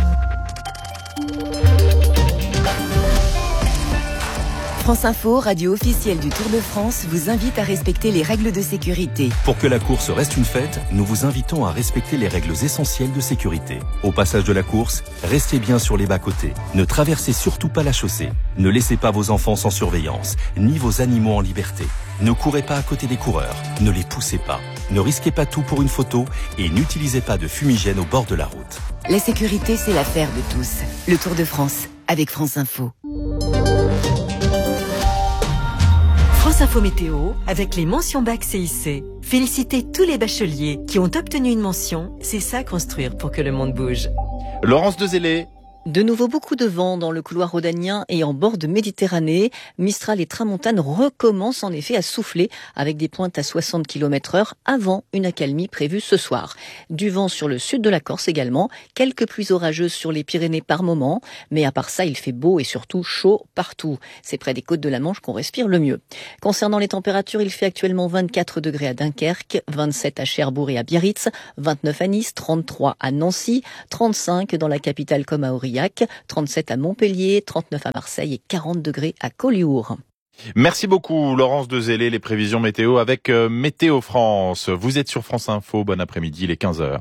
France Info, radio officielle du Tour de France, vous invite à respecter les règles de sécurité. Pour que la course reste une fête, nous vous invitons à respecter les règles essentielles de sécurité. Au passage de la course, restez bien sur les bas-côtés. Ne traversez surtout pas la chaussée. Ne laissez pas vos enfants sans surveillance, ni vos animaux en liberté. Ne courez pas à côté des coureurs. Ne les poussez pas. Ne risquez pas tout pour une photo et n'utilisez pas de fumigène au bord de la route. La sécurité, c'est l'affaire de tous. Le Tour de France. avec France Info. France Info Météo avec les mentions bac CIC. Félicitez tous les bacheliers qui ont obtenu une mention. C'est ça construire pour que le monde bouge. Laurence Dezellé. De nouveau beaucoup de vent dans le couloir rhodanien et en bord de Méditerranée. Mistral et tramontane recommencent en effet à souffler avec des pointes à 60 km/h avant une accalmie prévue ce soir. Du vent sur le sud de la Corse également, quelques pluies orageuses sur les Pyrénées par moment, mais à part ça, il fait beau et surtout chaud partout. C'est près des côtes de la Manche qu'on respire le mieux. Concernant les températures, il fait actuellement 24 degrés à Dunkerque, 27 à Cherbourg et à Biarritz, 29 à Nice, 33 à Nancy, 35 dans la capitale comme à Aurillac, 37 à Montpellier, 39 à Marseille et 40 degrés à Collioure. Merci beaucoup Laurence Dezellé, les prévisions météo avec Météo France. Vous êtes sur France Info, bon après-midi, il est 15h.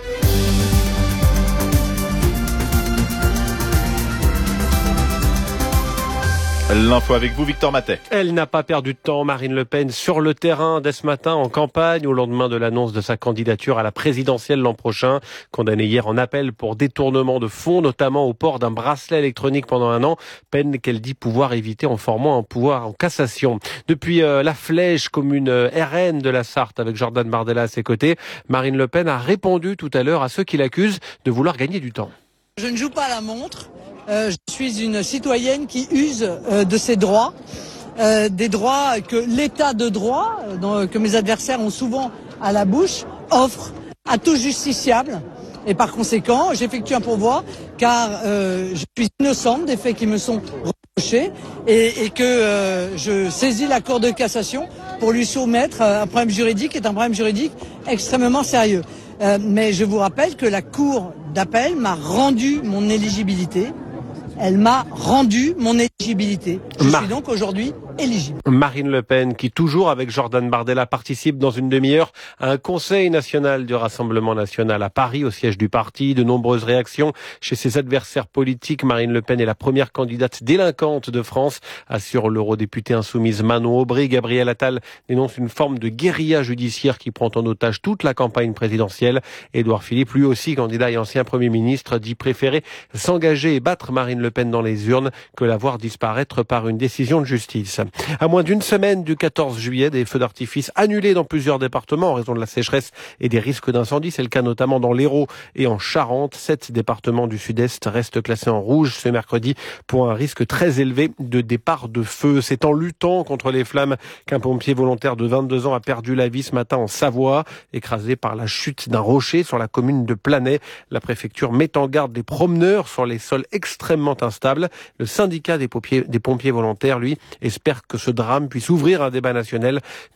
L'info avec vous, Victor Matet. Elle n'a pas perdu de temps, Marine Le Pen, sur le terrain dès ce matin en campagne, au lendemain de l'annonce de sa candidature à la présidentielle l'an prochain. Condamnée hier en appel pour détournement de fonds, notamment au port d'un bracelet électronique pendant 1 an. Peine qu'elle dit pouvoir éviter en formant un pouvoir en cassation. Depuis la Flèche, commune RN de la Sarthe, avec Jordan Bardella à ses côtés, Marine Le Pen a répondu tout à l'heure à ceux qui l'accusent de vouloir gagner du temps. Je ne joue pas à la montre. Je suis une citoyenne qui use de ses droits, des droits que l'état de droit, que mes adversaires ont souvent à la bouche, offre à tout justiciable. Et par conséquent, j'effectue un pourvoi car je suis innocente des faits qui me sont reprochés et que je saisis la Cour de cassation pour lui soumettre un problème juridique qui est un problème juridique extrêmement sérieux. Mais je vous rappelle que la Cour d'appel m'a rendu mon éligibilité. Elle m'a rendu mon éligibilité. Je suis donc aujourd'hui éligible. Marine Le Pen, qui toujours avec Jordan Bardella participe dans une demi-heure à un conseil national du Rassemblement national à Paris, au siège du parti. De nombreuses réactions chez ses adversaires politiques. Marine Le Pen est la première candidate délinquante de France, assure l'eurodéputée insoumise Manon Aubry. Gabriel Attal dénonce une forme de guérilla judiciaire qui prend en otage toute la campagne présidentielle. Édouard Philippe, lui aussi candidat et ancien Premier ministre, dit préférer s'engager et battre Marine Le Pen dans les urnes que la voir disparaître par une décision de justice. À moins d'une semaine du 14 juillet, des feux d'artifice annulés dans plusieurs départements en raison de la sécheresse et des risques d'incendie. C'est le cas notamment dans l'Hérault et en Charente. 7 départements du Sud-Est restent classés en rouge ce mercredi pour un risque très élevé de départ de feu. C'est en luttant contre les flammes qu'un pompier volontaire de 22 ans a perdu la vie ce matin en Savoie, écrasé par la chute d'un rocher sur la commune de Planay. La préfecture met en garde les promeneurs sur les sols extrêmement instables. Le syndicat des pompiers volontaires, lui, espère que ce drame puisse ouvrir un débat national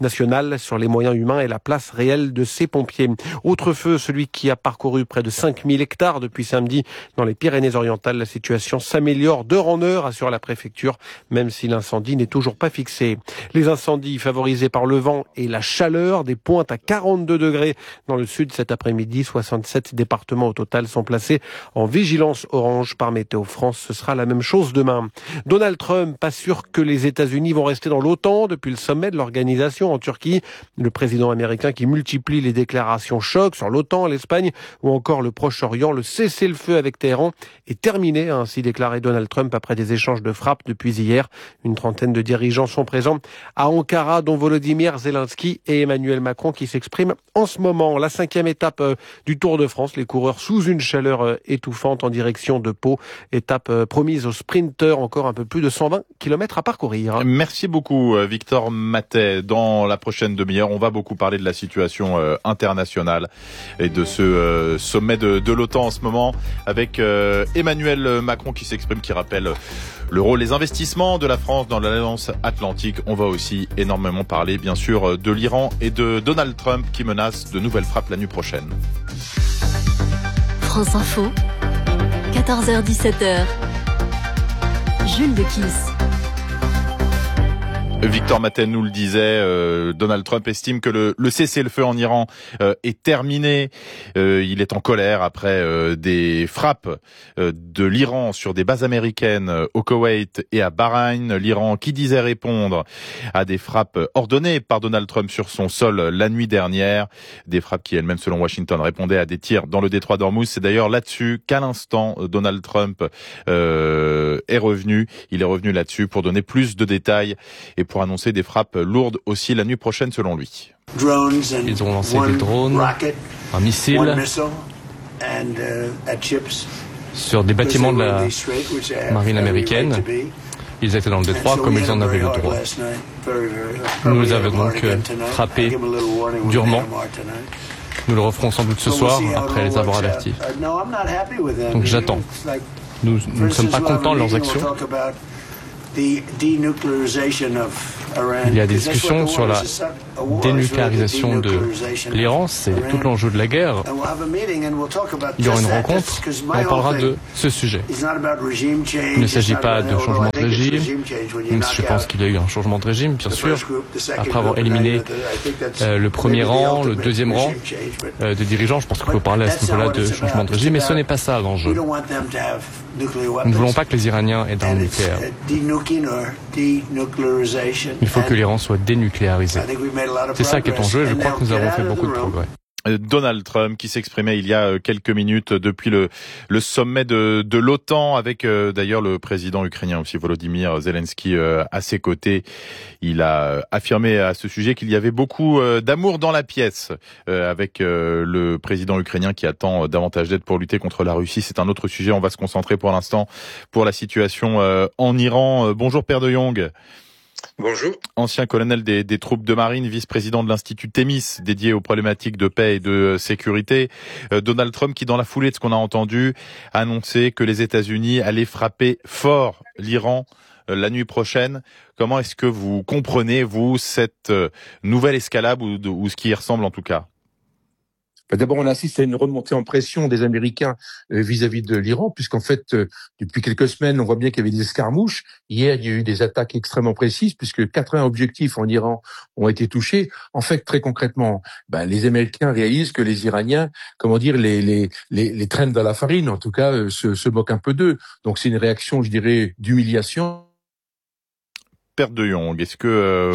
sur les moyens humains et la place réelle de ces pompiers. Autre feu, celui qui a parcouru près de 5000 hectares depuis samedi dans les Pyrénées-Orientales. La situation s'améliore d'heure en heure, assure la préfecture, même si l'incendie n'est toujours pas fixé. Les incendies favorisés par le vent et la chaleur, des pointes à 42 degrés dans le sud cet après-midi. 67 départements au total sont placés en vigilance orange par Météo France. Ce sera la même chose demain. Donald Trump, pas sûr que les États-Unis vont rester dans l'OTAN depuis le sommet de l'organisation en Turquie. Le président américain qui multiplie les déclarations chocs sur l'OTAN, l'Espagne ou encore le Proche-Orient. Le cessez-le-feu avec Téhéran est terminé, a ainsi déclaré Donald Trump après des échanges de frappes depuis hier. Une trentaine de dirigeants sont présents à Ankara, dont Volodymyr Zelensky et Emmanuel Macron qui s'expriment en ce moment. La 5e étape du Tour de France, les coureurs sous une chaleur étouffante en direction de Pau. Étape promise aux sprinteurs, encore un peu plus de 120 km à parcourir. Merci beaucoup Victor Matet. Dans la prochaine demi-heure, on va beaucoup parler de la situation internationale et de ce sommet de l'OTAN en ce moment avec Emmanuel Macron qui s'exprime, qui rappelle le rôle, les investissements de la France dans l'Alliance Atlantique. On va aussi énormément parler bien sûr de l'Iran et de Donald Trump qui menace de nouvelles frappes la nuit prochaine. France Info, 14h-17h, Jules de Kiss. Victor Maten nous le disait, Donald Trump estime que le cessez-le-feu en Iran est terminé. Il est en colère après des frappes de l'Iran sur des bases américaines au Koweït et à Bahreïn. L'Iran qui disait répondre à des frappes ordonnées par Donald Trump sur son sol la nuit dernière. Des frappes qui elles-mêmes, selon Washington, répondaient à des tirs dans le détroit d'Ormuz. C'est d'ailleurs là-dessus qu'à l'instant, Donald Trump est revenu. Il est revenu là-dessus pour donner plus de détails et pour annoncer des frappes lourdes aussi la nuit prochaine selon lui. Ils ont lancé des drones, un missile sur des bâtiments de la marine américaine. Ils étaient dans le détroit comme ils en avaient le droit. Nous les avons donc frappés durement. Nous le referons sans doute ce soir après les avoir avertis. Donc j'attends. Nous ne sommes pas contents de leurs actions. Il y a des discussions sur la dénucléarisation de l'Iran, c'est tout l'enjeu de la guerre. Il y aura une rencontre et on parlera de ce sujet. Il ne s'agit pas de changement de régime, même si je pense qu'il y a eu un changement de régime, bien sûr, après avoir éliminé le premier rang, le deuxième rang de dirigeants. Je pense qu'on peut parler à ce niveau-là de changement de régime, mais ce n'est pas ça l'enjeu. Nous ne voulons pas que les Iraniens aient d'armes nucléaires. Il faut que l'Iran soit dénucléarisé. C'est ça qui est en jeu et je crois que nous avons fait beaucoup de progrès. Donald Trump qui s'exprimait il y a quelques minutes depuis le sommet de l'OTAN avec d'ailleurs le président ukrainien aussi Volodymyr Zelensky à ses côtés. Il a affirmé à ce sujet qu'il y avait beaucoup d'amour dans la pièce avec le président ukrainien qui attend davantage d'aide pour lutter contre la Russie. C'est un autre sujet. On va se concentrer pour l'instant pour la situation en Iran. Bonjour Père de Jong. Bonjour. Ancien colonel des troupes de marine, vice-président de l'Institut Thémis, dédié aux problématiques de paix et de sécurité. Donald Trump qui, dans la foulée de ce qu'on a entendu, a annoncé que les États-Unis allaient frapper fort l'Iran la nuit prochaine. Comment est-ce que vous comprenez, vous, cette nouvelle escalade ou ce qui y ressemble en tout cas ? D'abord, on assiste à une remontée en pression des Américains vis-à-vis de l'Iran, puisqu'en fait, depuis quelques semaines, on voit bien qu'il y avait des escarmouches. Hier, il y a eu des attaques extrêmement précises, puisque 80 objectifs en Iran ont été touchés. En fait, très concrètement, les Américains réalisent que les Iraniens, les traînent dans la farine, en tout cas, se moquent un peu d'eux. Donc, c'est une réaction, je dirais, d'humiliation. Père de Jong, est-ce que...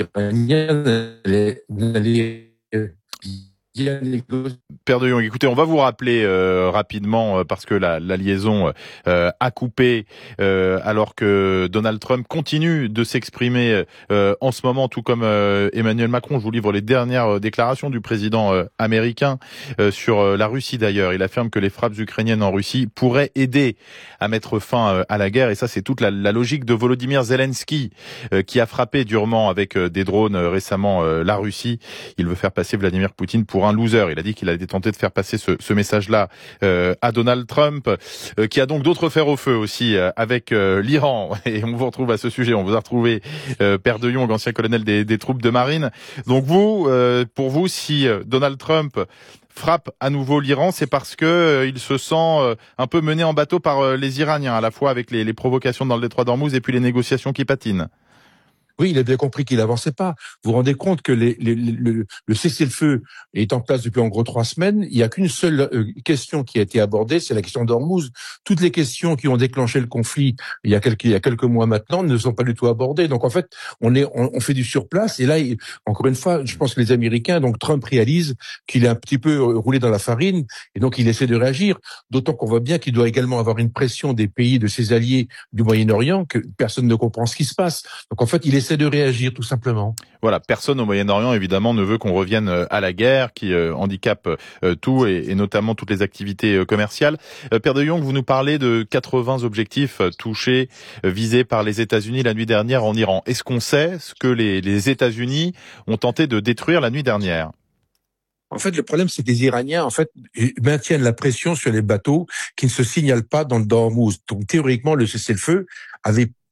Père de Jong, écoutez, on va vous rappeler rapidement parce que la liaison a coupé alors que Donald Trump continue de s'exprimer en ce moment, tout comme Emmanuel Macron. Je vous livre les dernières déclarations du président américain sur la Russie d'ailleurs. Il affirme que les frappes ukrainiennes en Russie pourraient aider à mettre fin à la guerre et ça c'est toute la logique de Volodymyr Zelensky qui a frappé durement avec des drones récemment la Russie. Il veut faire passer Vladimir Poutine pour un loser. Il a dit qu'il allait tenter de faire passer ce message-là à Donald Trump, qui a donc d'autres fers au feu aussi avec l'Iran. Et on vous retrouve à ce sujet. On vous a retrouvé Père de Jong, ancien colonel des troupes de marine. Donc vous, pour vous, si Donald Trump frappe à nouveau l'Iran, c'est parce que il se sent un peu mené en bateau par les Iraniens, à la fois avec les provocations dans le détroit d'Ormuz et puis les négociations qui patinent. Oui, il a bien compris qu'il avançait pas. Vous vous rendez compte que le cessez-le-feu est en place depuis en gros 3 semaines. Il n'y a qu'une seule question qui a été abordée, c'est la question d'Ormuz. Toutes les questions qui ont déclenché le conflit il y a quelques mois maintenant ne sont pas du tout abordées. Donc en fait, on fait du surplace. Et là, encore une fois, je pense que les Américains, donc Trump réalise qu'il est un petit peu roulé dans la farine et donc il essaie de réagir. D'autant qu'on voit bien qu'il doit également avoir une pression des pays de ses alliés du Moyen-Orient que personne ne comprend ce qui se passe. Donc en fait, il essaie de réagir tout simplement. Voilà, personne au Moyen-Orient évidemment ne veut qu'on revienne à la guerre qui handicape tout et notamment toutes les activités commerciales. Père de Jong, vous nous parlez de 80 objectifs touchés, visés par les États-Unis la nuit dernière en Iran. Est-ce qu'on sait ce que les États-Unis ont tenté de détruire la nuit dernière ? En fait, le problème, c'est que les Iraniens, en fait, maintiennent la pression sur les bateaux qui ne se signalent pas dans le Hormuz. Donc, théoriquement, le cessez-le-feu avait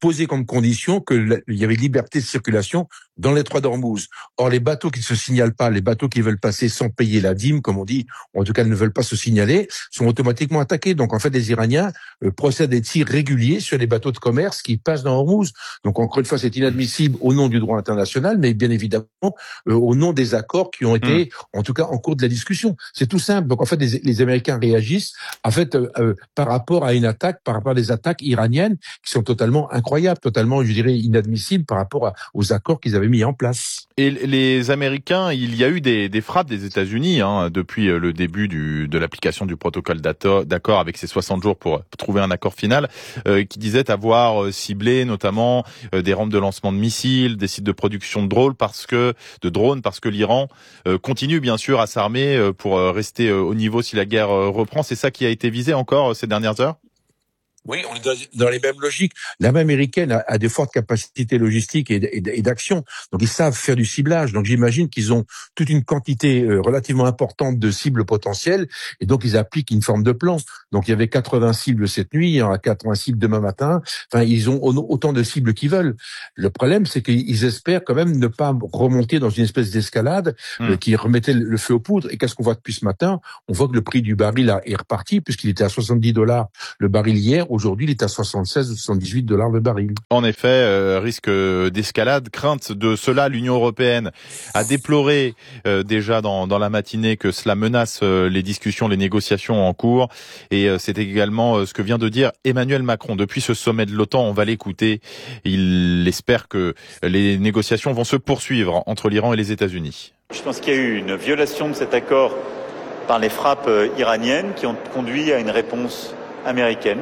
posé comme condition il y avait liberté de circulation dans les l'étroit d'Ormuz. Or, les bateaux qui ne se signalent pas, les bateaux qui veulent passer sans payer la dîme, comme on dit, ou en tout cas ne veulent pas se signaler, sont automatiquement attaqués. Donc, en fait, les Iraniens procèdent à des tirs réguliers sur les bateaux de commerce qui passent dans Ormuz. Donc, encore une fois, c'est inadmissible au nom du droit international, mais bien évidemment au nom des accords qui ont été, en tout cas, en cours de la discussion. C'est tout simple. Donc, en fait, les Américains réagissent, en fait, par rapport à une attaque, par rapport à des attaques iraniennes qui sont totalement incroyables, totalement, je dirais, inadmissibles par rapport aux accords qu'ils avaient mis en place. Et les Américains, il y a eu des frappes des États-Unis depuis le début de l'application du protocole d'accord avec ces 60 jours pour trouver un accord final, qui disait avoir ciblé notamment des rampes de lancement de missiles, des sites de production de drones parce que l'Iran continue bien sûr à s'armer pour rester au niveau si la guerre reprend. C'est ça qui a été visé encore ces dernières heures? Oui, on est dans les mêmes logiques. L'armée américaine a des fortes capacités logistiques et d'action. Donc, ils savent faire du ciblage. Donc, j'imagine qu'ils ont toute une quantité relativement importante de cibles potentielles. Et donc, ils appliquent une forme de plan. Donc, il y avait 80 cibles cette nuit, il y en a 80 cibles demain matin. Enfin, ils ont autant de cibles qu'ils veulent. Le problème, c'est qu'ils espèrent quand même ne pas remonter dans une espèce d'escalade qui remettait le feu aux poudres. Et qu'est-ce qu'on voit depuis ce matin? On voit que le prix du baril est reparti puisqu'il était à $70 le baril hier. Aujourd'hui, il est à 76 ou 78 $ le baril. En effet, risque d'escalade, crainte de cela. L'Union européenne a déploré déjà dans la matinée que cela menace les discussions, les négociations en cours. Et c'est également ce que vient de dire Emmanuel Macron. Depuis ce sommet de l'OTAN, on va l'écouter. Il espère que les négociations vont se poursuivre entre l'Iran et les États-Unis. Je pense qu'il y a eu une violation de cet accord par les frappes iraniennes qui ont conduit à une réponse américaine.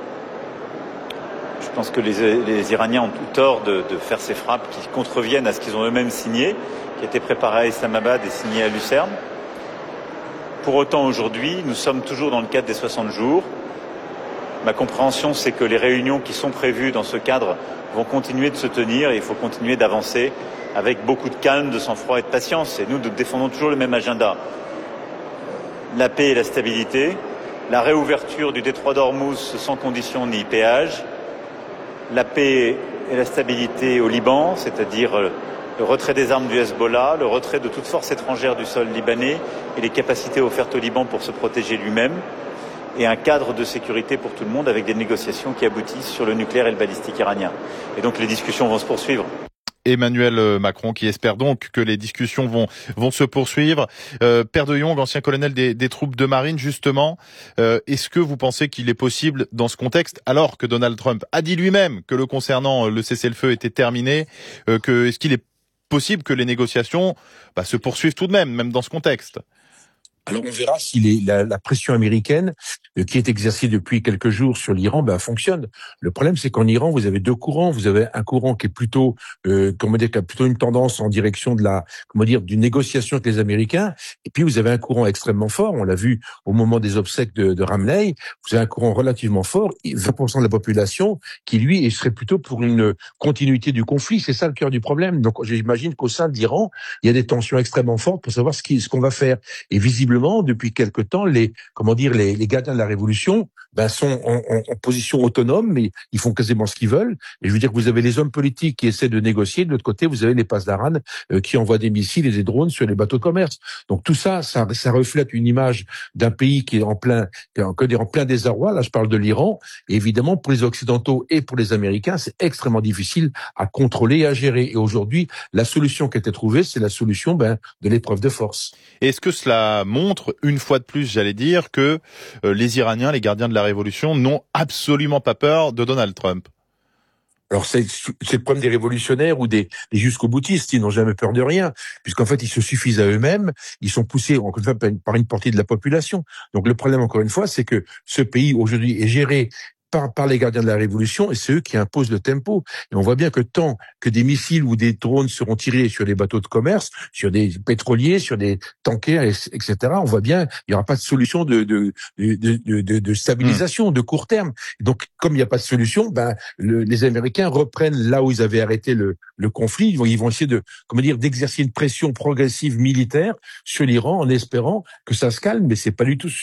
Je pense que les Iraniens ont tout tort de faire ces frappes qui contreviennent à ce qu'ils ont eux-mêmes signé, qui a été préparé à Islamabad et signé à Lucerne. Pour autant, aujourd'hui, nous sommes toujours dans le cadre des 60 jours. Ma compréhension, c'est que les réunions qui sont prévues dans ce cadre vont continuer de se tenir et il faut continuer d'avancer avec beaucoup de calme, de sang-froid et de patience. Et nous défendons toujours le même agenda. La paix et la stabilité, la réouverture du détroit d'Ormuz sans condition ni péage, la paix et la stabilité au Liban, c'est-à-dire le retrait des armes du Hezbollah, le retrait de toute force étrangère du sol libanais et les capacités offertes au Liban pour se protéger lui-même, et un cadre de sécurité pour tout le monde avec des négociations qui aboutissent sur le nucléaire et le balistique iranien. Et donc les discussions vont se poursuivre. Emmanuel Macron qui espère donc que les discussions vont se poursuivre. Père de Jong, ancien colonel des troupes de marine, justement, est-ce que vous pensez qu'il est possible dans ce contexte, alors que Donald Trump a dit lui-même que le concernant le cessez-le-feu était terminé, est-ce qu'il est possible que les négociations se poursuivent tout de même dans ce contexte? Alors on verra si la pression américaine qui est exercée depuis quelques jours sur l'Iran fonctionne. Le problème, c'est qu'en Iran, vous avez deux courants. Vous avez un courant qui est plutôt, qui a plutôt une tendance en direction de d'une négociation avec les Américains. Et puis vous avez un courant extrêmement fort. On l'a vu au moment des obsèques de Ramley. Vous avez un courant relativement fort, 20% de la population qui lui serait plutôt pour une continuité du conflit. C'est ça le cœur du problème. Donc j'imagine qu'au sein de l'Iran, il y a des tensions extrêmement fortes pour savoir ce qu'on va faire. Et visiblement, depuis quelque temps, les gardiens de la révolution sont en position autonome, mais ils font quasiment ce qu'ils veulent. Et je veux dire que vous avez les hommes politiques qui essaient de négocier. De l'autre côté, vous avez les Pasdaran qui envoient des missiles et des drones sur les bateaux de commerce. Donc tout ça reflète une image d'un pays qui est en plein désarroi. Là, je parle de l'Iran. Et évidemment, pour les Occidentaux et pour les Américains, c'est extrêmement difficile à contrôler et à gérer. Et aujourd'hui, la solution qui a été trouvée, c'est la solution de l'épreuve de force. Est-ce que cela montre, une fois de plus, j'allais dire, que les Iraniens, les gardiens de la révolution, n'ont absolument pas peur de Donald Trump? Alors c'est le problème des révolutionnaires ou des jusqu'au-boutistes, ils n'ont jamais peur de rien, puisqu'en fait ils se suffisent à eux-mêmes, ils sont poussés encore une fois par une partie de la population. Donc le problème encore une fois, c'est que ce pays aujourd'hui est géré par les gardiens de la révolution, et c'est eux qui imposent le tempo. Et on voit bien que tant que des missiles ou des drones seront tirés sur des bateaux de commerce, sur des pétroliers, sur des tankers, etc., on voit bien il n'y aura pas de solution de stabilisation de court terme. Et donc, comme il n'y a pas de solution, les Américains reprennent là où ils avaient arrêté le conflit. Ils vont essayer d'exercer une pression progressive militaire sur l'Iran en espérant que ça se calme, mais c'est pas du tout sûr.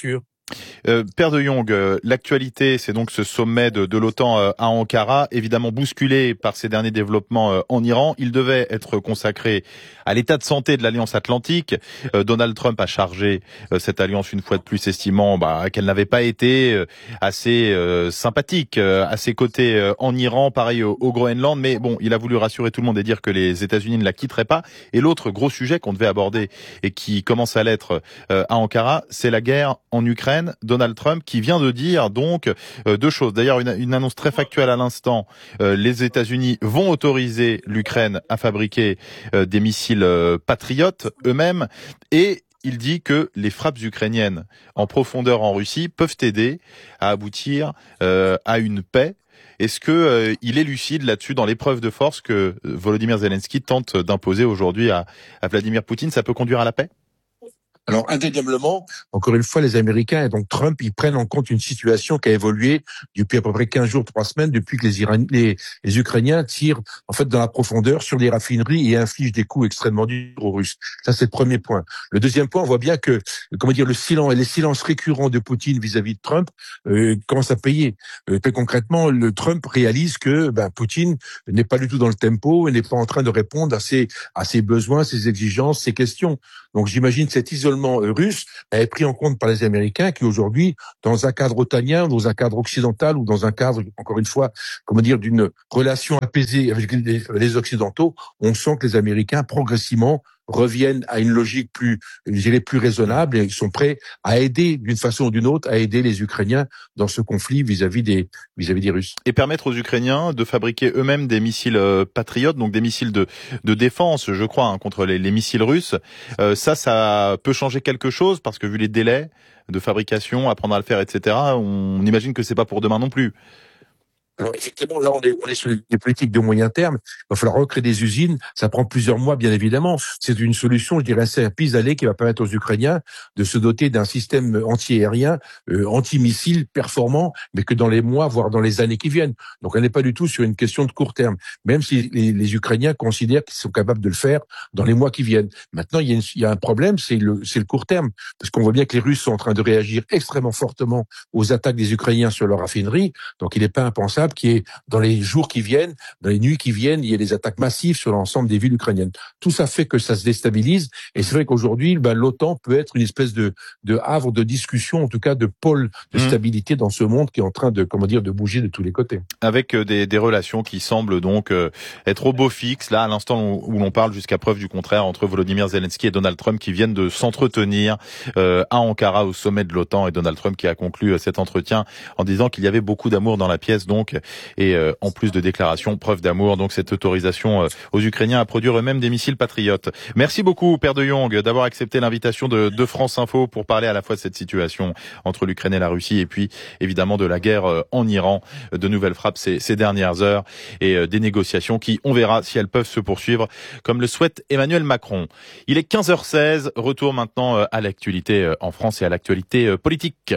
Père de Jong, l'actualité, c'est donc ce sommet de l'OTAN à Ankara, évidemment bousculé par ces derniers développements en Iran. Il devait être consacré à l'état de santé de l'Alliance Atlantique. Donald Trump a chargé cette alliance une fois de plus, estimant qu'elle n'avait pas été assez sympathique à ses côtés en Iran, pareil au Groenland. Mais bon, il a voulu rassurer tout le monde et dire que les États-Unis ne la quitteraient pas. Et l'autre gros sujet qu'on devait aborder et qui commence à l'être à Ankara, c'est la guerre en Ukraine. Donald Trump qui vient de dire donc deux choses. D'ailleurs, une annonce très factuelle à l'instant. Les États-Unis vont autoriser l'Ukraine à fabriquer des missiles patriotes eux-mêmes, et il dit que les frappes ukrainiennes en profondeur en Russie peuvent aider à aboutir à une paix. Est-ce que il est lucide là-dessus dans l'épreuve de force que Volodymyr Zelensky tente d'imposer aujourd'hui à Vladimir Poutine? Ça peut conduire à la paix? Alors, indéniablement, encore une fois, les Américains et donc Trump, ils prennent en compte une situation qui a évolué depuis à peu près 15 jours, 3 semaines, depuis que les Ukrainiens tirent, en fait, dans la profondeur sur les raffineries et infligent des coups extrêmement durs aux Russes. Ça, c'est le premier point. Le deuxième point, on voit bien que, les silences récurrents de Poutine vis-à-vis de Trump, commencent à payer. Très concrètement, le Trump réalise que, Poutine n'est pas du tout dans le tempo et n'est pas en train de répondre à ses besoins, ses exigences, ses questions. Donc, j'imagine cet isolement russe est pris en compte par les Américains qui aujourd'hui, dans un cadre otanien, dans un cadre occidental ou dans un cadre, encore une fois, d'une relation apaisée avec les Occidentaux, on sent que les Américains progressivement reviennent à une logique plus raisonnable, et ils sont prêts à aider d'une façon ou d'une autre, à aider les Ukrainiens dans ce conflit vis-à-vis des Russes. Et permettre aux Ukrainiens de fabriquer eux-mêmes des missiles patriotes, donc des missiles de défense, je crois, contre les missiles russes. Ça peut changer quelque chose, parce que vu les délais de fabrication, apprendre à le faire, etc., on imagine que c'est pas pour demain non plus. Alors effectivement, là, on est sur des politiques de moyen terme. Il va falloir recréer des usines. Ça prend plusieurs mois, bien évidemment. C'est une solution, je dirais, assez pis-aller qui va permettre aux Ukrainiens de se doter d'un système anti-aérien, anti-missile performant, mais que dans les mois, voire dans les années qui viennent. Donc, on n'est pas du tout sur une question de court terme, même si les Ukrainiens considèrent qu'ils sont capables de le faire dans les mois qui viennent. Maintenant, il y a un problème, c'est le court terme, parce qu'on voit bien que les Russes sont en train de réagir extrêmement fortement aux attaques des Ukrainiens sur leur raffinerie. Donc, il n'est pas impensable qui est dans les jours qui viennent, dans les nuits qui viennent, il y a des attaques massives sur l'ensemble des villes ukrainiennes. Tout ça fait que ça se déstabilise, et c'est vrai qu'aujourd'hui, l'OTAN peut être une espèce de havre de discussion, en tout cas de pôle de stabilité dans ce monde qui est en train de bouger de tous les côtés. Avec des relations qui semblent donc être au beau fixe, là, à l'instant où l'on parle, jusqu'à preuve du contraire, entre Volodymyr Zelensky et Donald Trump qui viennent de s'entretenir à Ankara au sommet de l'OTAN, et Donald Trump qui a conclu cet entretien en disant qu'il y avait beaucoup d'amour dans la pièce, donc, et en plus de déclarations, preuve d'amour, donc cette autorisation aux Ukrainiens à produire eux-mêmes des missiles patriotes. Merci beaucoup, Père de Jong, d'avoir accepté l'invitation de France Info pour parler à la fois de cette situation entre l'Ukraine et la Russie, et puis évidemment de la guerre en Iran, de nouvelles frappes ces dernières heures, et des négociations qui, on verra si elles peuvent se poursuivre comme le souhaite Emmanuel Macron. Il est 15h16, retour maintenant à l'actualité en France et à l'actualité politique.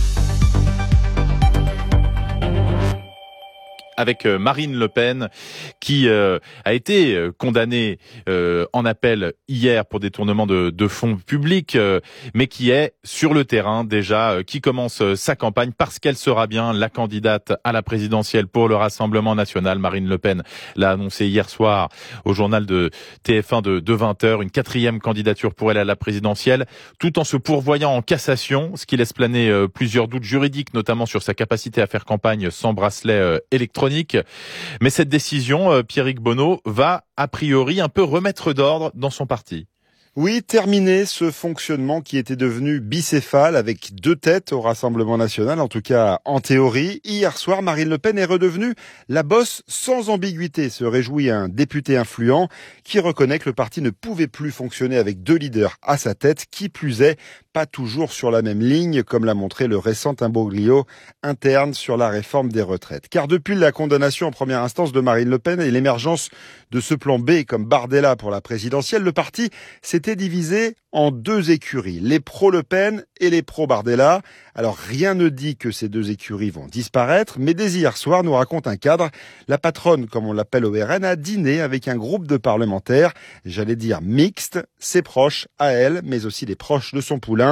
Avec Marine Le Pen qui a été condamnée en appel hier pour détournement de fonds publics, mais qui est sur le terrain déjà, qui commence sa campagne parce qu'elle sera bien la candidate à la présidentielle pour le Rassemblement national. Marine Le Pen l'a annoncé hier soir au journal de TF1 de 20h, une 4e candidature pour elle à la présidentielle, tout en se pourvoyant en cassation, ce qui laisse planer plusieurs doutes juridiques, notamment sur sa capacité à faire campagne sans bracelet électronique. Mais cette décision, Pierrick Bonneau, va a priori un peu remettre d'ordre dans son parti. Oui, terminer ce fonctionnement qui était devenu bicéphale avec 2 têtes au Rassemblement national, en tout cas en théorie. Hier soir, Marine Le Pen est redevenue la bosse sans ambiguïté, se réjouit un député influent qui reconnaît que le parti ne pouvait plus fonctionner avec 2 leaders à sa tête, qui plus est, pas toujours sur la même ligne, comme l'a montré le récent imbroglio interne sur la réforme des retraites. Car depuis la condamnation en première instance de Marine Le Pen et l'émergence de ce plan B comme Bardella pour la présidentielle, le parti s'était divisé en 2 écuries, les pro-Le Pen et les pro-Bardella. Alors rien ne dit que ces 2 écuries vont disparaître, mais dès hier soir, nous raconte un cadre, la patronne, comme on l'appelle au RN, a dîné avec un groupe de parlementaires, j'allais dire mixte, ses proches à elle, mais aussi les proches de son poulain.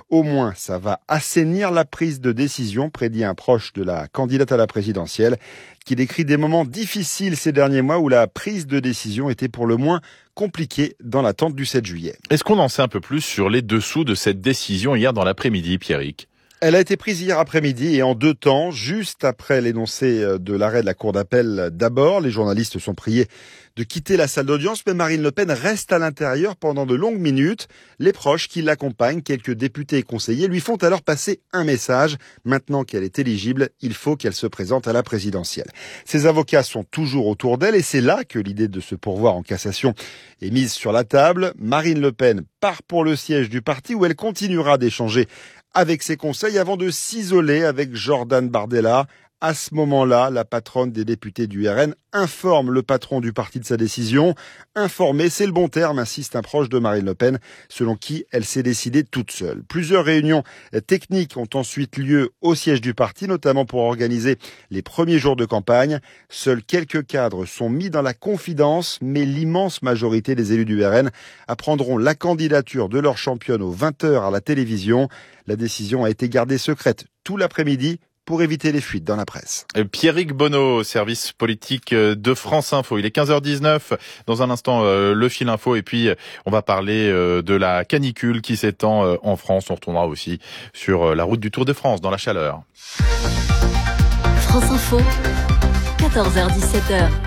Au moins, ça va assainir la prise de décision, prédit un proche de la candidate à la présidentielle, qui décrit des moments difficiles ces derniers mois où la prise de décision était pour le moins compliquée dans l'attente du 7 juillet. Est-ce qu'on en sait un peu plus sur les dessous de cette décision hier dans l'après-midi, Pierrick ? Elle a été prise hier après-midi et en 2 temps, juste après l'énoncé de l'arrêt de la Cour d'appel d'abord. Les journalistes sont priés de quitter la salle d'audience, mais Marine Le Pen reste à l'intérieur pendant de longues minutes. Les proches qui l'accompagnent, quelques députés et conseillers, lui font alors passer un message. Maintenant qu'elle est éligible, il faut qu'elle se présente à la présidentielle. Ses avocats sont toujours autour d'elle et c'est là que l'idée de se pourvoir en cassation est mise sur la table. Marine Le Pen part pour le siège du parti où elle continuera d'échanger avec ses conseils avant de s'isoler avec Jordan Bardella. À ce moment-là, la patronne des députés du RN informe le patron du parti de sa décision. Informer, c'est le bon terme, insiste un proche de Marine Le Pen, selon qui elle s'est décidée toute seule. Plusieurs réunions techniques ont ensuite lieu au siège du parti, notamment pour organiser les premiers jours de campagne. Seuls quelques cadres sont mis dans la confidence, mais l'immense majorité des élus du RN apprendront la candidature de leur championne aux 20h à la télévision. La décision a été gardée secrète tout l'après-midi pour éviter les fuites dans la presse. Pierrick Bonneau, service politique de France Info. Il est 15h19. Dans un instant, le fil info. Et puis, on va parler de la canicule qui s'étend en France. On retournera aussi sur la route du Tour de France, dans la chaleur. France Info, 14h-17h.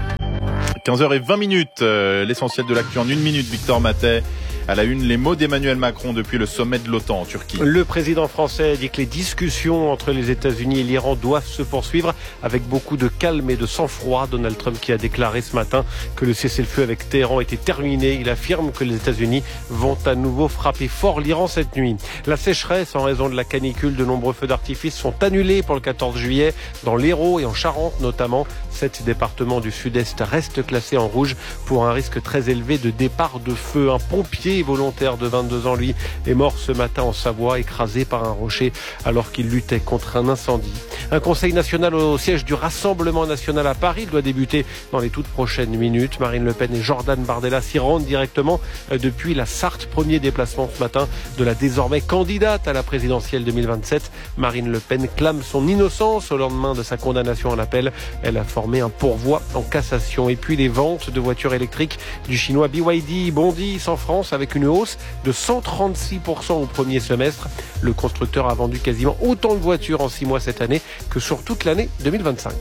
15h20, l'essentiel de l'actu en 1 minute. Victor Matet. À la une, les mots d'Emmanuel Macron depuis le sommet de l'OTAN en Turquie. Le président français dit que les discussions entre les États-Unis et l'Iran doivent se poursuivre avec beaucoup de calme et de sang-froid. Donald Trump qui a déclaré ce matin que le cessez-le-feu avec Téhéran était terminé. Il affirme que les États-Unis vont à nouveau frapper fort l'Iran cette nuit. La sécheresse en raison de la canicule, de nombreux feux d'artifice sont annulés pour le 14 juillet dans l'Hérault et en Charente notamment. 7 départements du sud-est restent classés en rouge pour un risque très élevé de départ de feu. Un pompier volontaire de 22 ans, lui, est mort ce matin en Savoie, écrasé par un rocher alors qu'il luttait contre un incendie. Un conseil national au siège du Rassemblement national à Paris doit débuter dans les toutes prochaines minutes. Marine Le Pen et Jordan Bardella s'y rendent directement depuis la Sarthe. Premier déplacement ce matin de la désormais candidate à la présidentielle 2027. Marine Le Pen clame son innocence au lendemain de sa condamnation en appel. Elle a formé un pourvoi en cassation. Et puis les ventes de voitures électriques du chinois BYD bondissent en France avec une hausse de 136% au premier semestre. Le constructeur a vendu quasiment autant de voitures en 6 mois cette année que sur toute l'année 2025.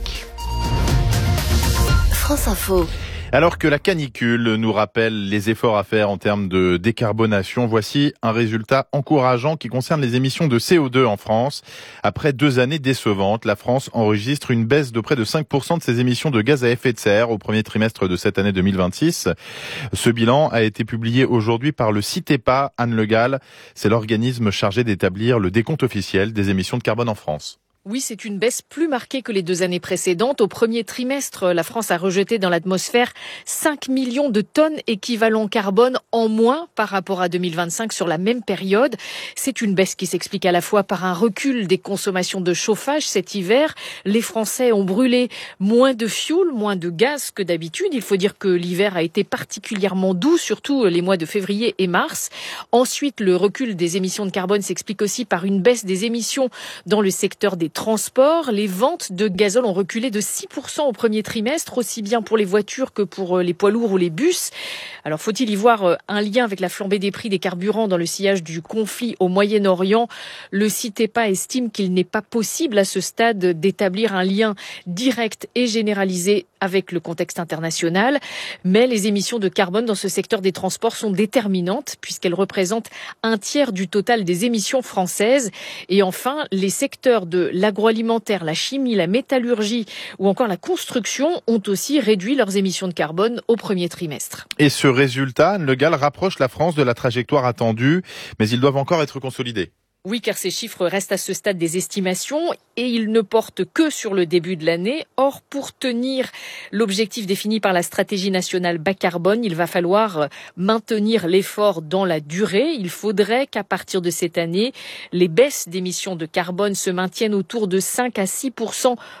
France Info. Alors que la canicule nous rappelle les efforts à faire en termes de décarbonation, voici un résultat encourageant qui concerne les émissions de CO2 en France. Après 2 années décevantes, la France enregistre une baisse de près de 5% de ses émissions de gaz à effet de serre au premier trimestre de cette année 2026. Ce bilan a été publié aujourd'hui par le CITEPA. Anne Le Gall, c'est l'organisme chargé d'établir le décompte officiel des émissions de carbone en France. Oui, c'est une baisse plus marquée que les 2 années précédentes. Au premier trimestre, la France a rejeté dans l'atmosphère 5 millions de tonnes équivalent carbone en moins par rapport à 2025 sur la même période. C'est une baisse qui s'explique à la fois par un recul des consommations de chauffage cet hiver. Les Français ont brûlé moins de fioul, moins de gaz que d'habitude. Il faut dire que l'hiver a été particulièrement doux, surtout les mois de février et mars. Ensuite, le recul des émissions de carbone s'explique aussi par une baisse des émissions dans le secteur des transports. Les ventes de gazole ont reculé de 6% au premier trimestre, aussi bien pour les voitures que pour les poids lourds ou les bus. Alors, faut-il y voir un lien avec la flambée des prix des carburants dans le sillage du conflit au Moyen-Orient? Le CITEPA estime qu'il n'est pas possible à ce stade d'établir un lien direct et généralisé avec le contexte international. Mais les émissions de carbone dans ce secteur des transports sont déterminantes puisqu'elles représentent 1/3 du total des émissions françaises. Et enfin, les secteurs de l'agroalimentaire, la chimie, la métallurgie ou encore la construction ont aussi réduit leurs émissions de carbone au premier trimestre. Et ce résultat, Anne Le Gall, rapproche la France de la trajectoire attendue, mais ils doivent encore être consolidés. Oui, car ces chiffres restent à ce stade des estimations et ils ne portent que sur le début de l'année. Or, pour tenir l'objectif défini par la stratégie nationale bas carbone, il va falloir maintenir l'effort dans la durée. Il faudrait qu'à partir de cette année, les baisses d'émissions de carbone se maintiennent autour de 5 à 6%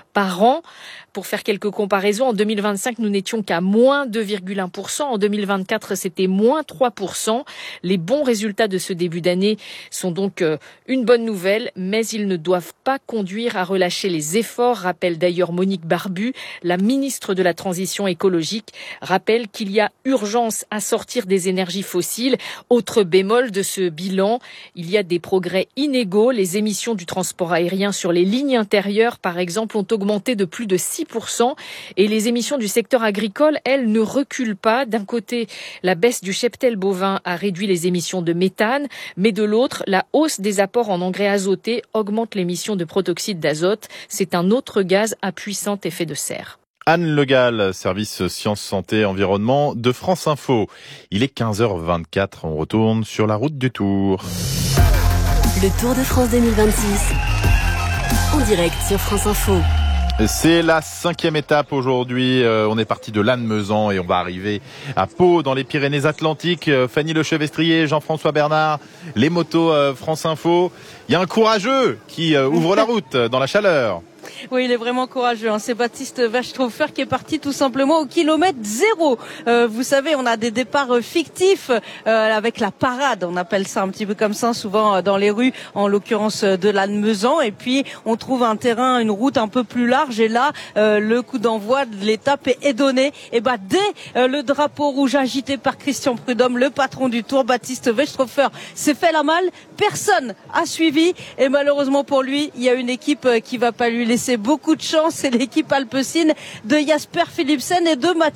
par an. Pour faire quelques comparaisons, en 2025, nous n'étions qu'à moins 2,1%. En 2024, c'était moins 3%. Les bons résultats de ce début d'année sont donc une bonne nouvelle, mais ils ne doivent pas conduire à relâcher les efforts, rappelle d'ailleurs Monique Barbu, la ministre de la Transition écologique, rappelle qu'il y a urgence à sortir des énergies fossiles. Autre bémol de ce bilan, il y a des progrès inégaux. Les émissions du transport aérien sur les lignes intérieures, par exemple, ont augmenté de plus de 6%. Et les émissions du secteur agricole, elles, ne reculent pas. D'un côté, la baisse du cheptel bovin a réduit les émissions de méthane, mais de l'autre, la hausse des apports en engrais azotés augmente l'émission de protoxyde d'azote. C'est un autre gaz à puissant effet de serre. Anne Le Gall, service sciences, santé, environnement de France Info. Il est 15h24, on retourne sur la route du Tour. Le Tour de France 2026, en direct sur France Info. C'est la 5e étape aujourd'hui. On est parti de Lannemezan et on va arriver à Pau dans les Pyrénées-Atlantiques. Fanny Lechevestrier, Jean-François Bernard, les motos France Info. Il y a un courageux qui ouvre la route dans la chaleur. Oui, il est vraiment courageux. C'est Baptiste Westrhofer qui est parti tout simplement au kilomètre 0. Vous savez, on a des départs fictifs avec la parade. On appelle ça un petit peu comme ça, souvent dans les rues, en l'occurrence de Lannemezan. Et puis, on trouve un terrain, une route un peu plus large. Et là, le coup d'envoi de l'étape est donné. Et dès le drapeau rouge agité par Christian Prudhomme, le patron du Tour, Baptiste Westrhofer, s'est fait la malle. Personne a suivi. Et malheureusement pour lui, il y a une équipe qui va pas lui laisser beaucoup de chance. C'est l'équipe alpecin de Jasper Philipsen et de Mathieu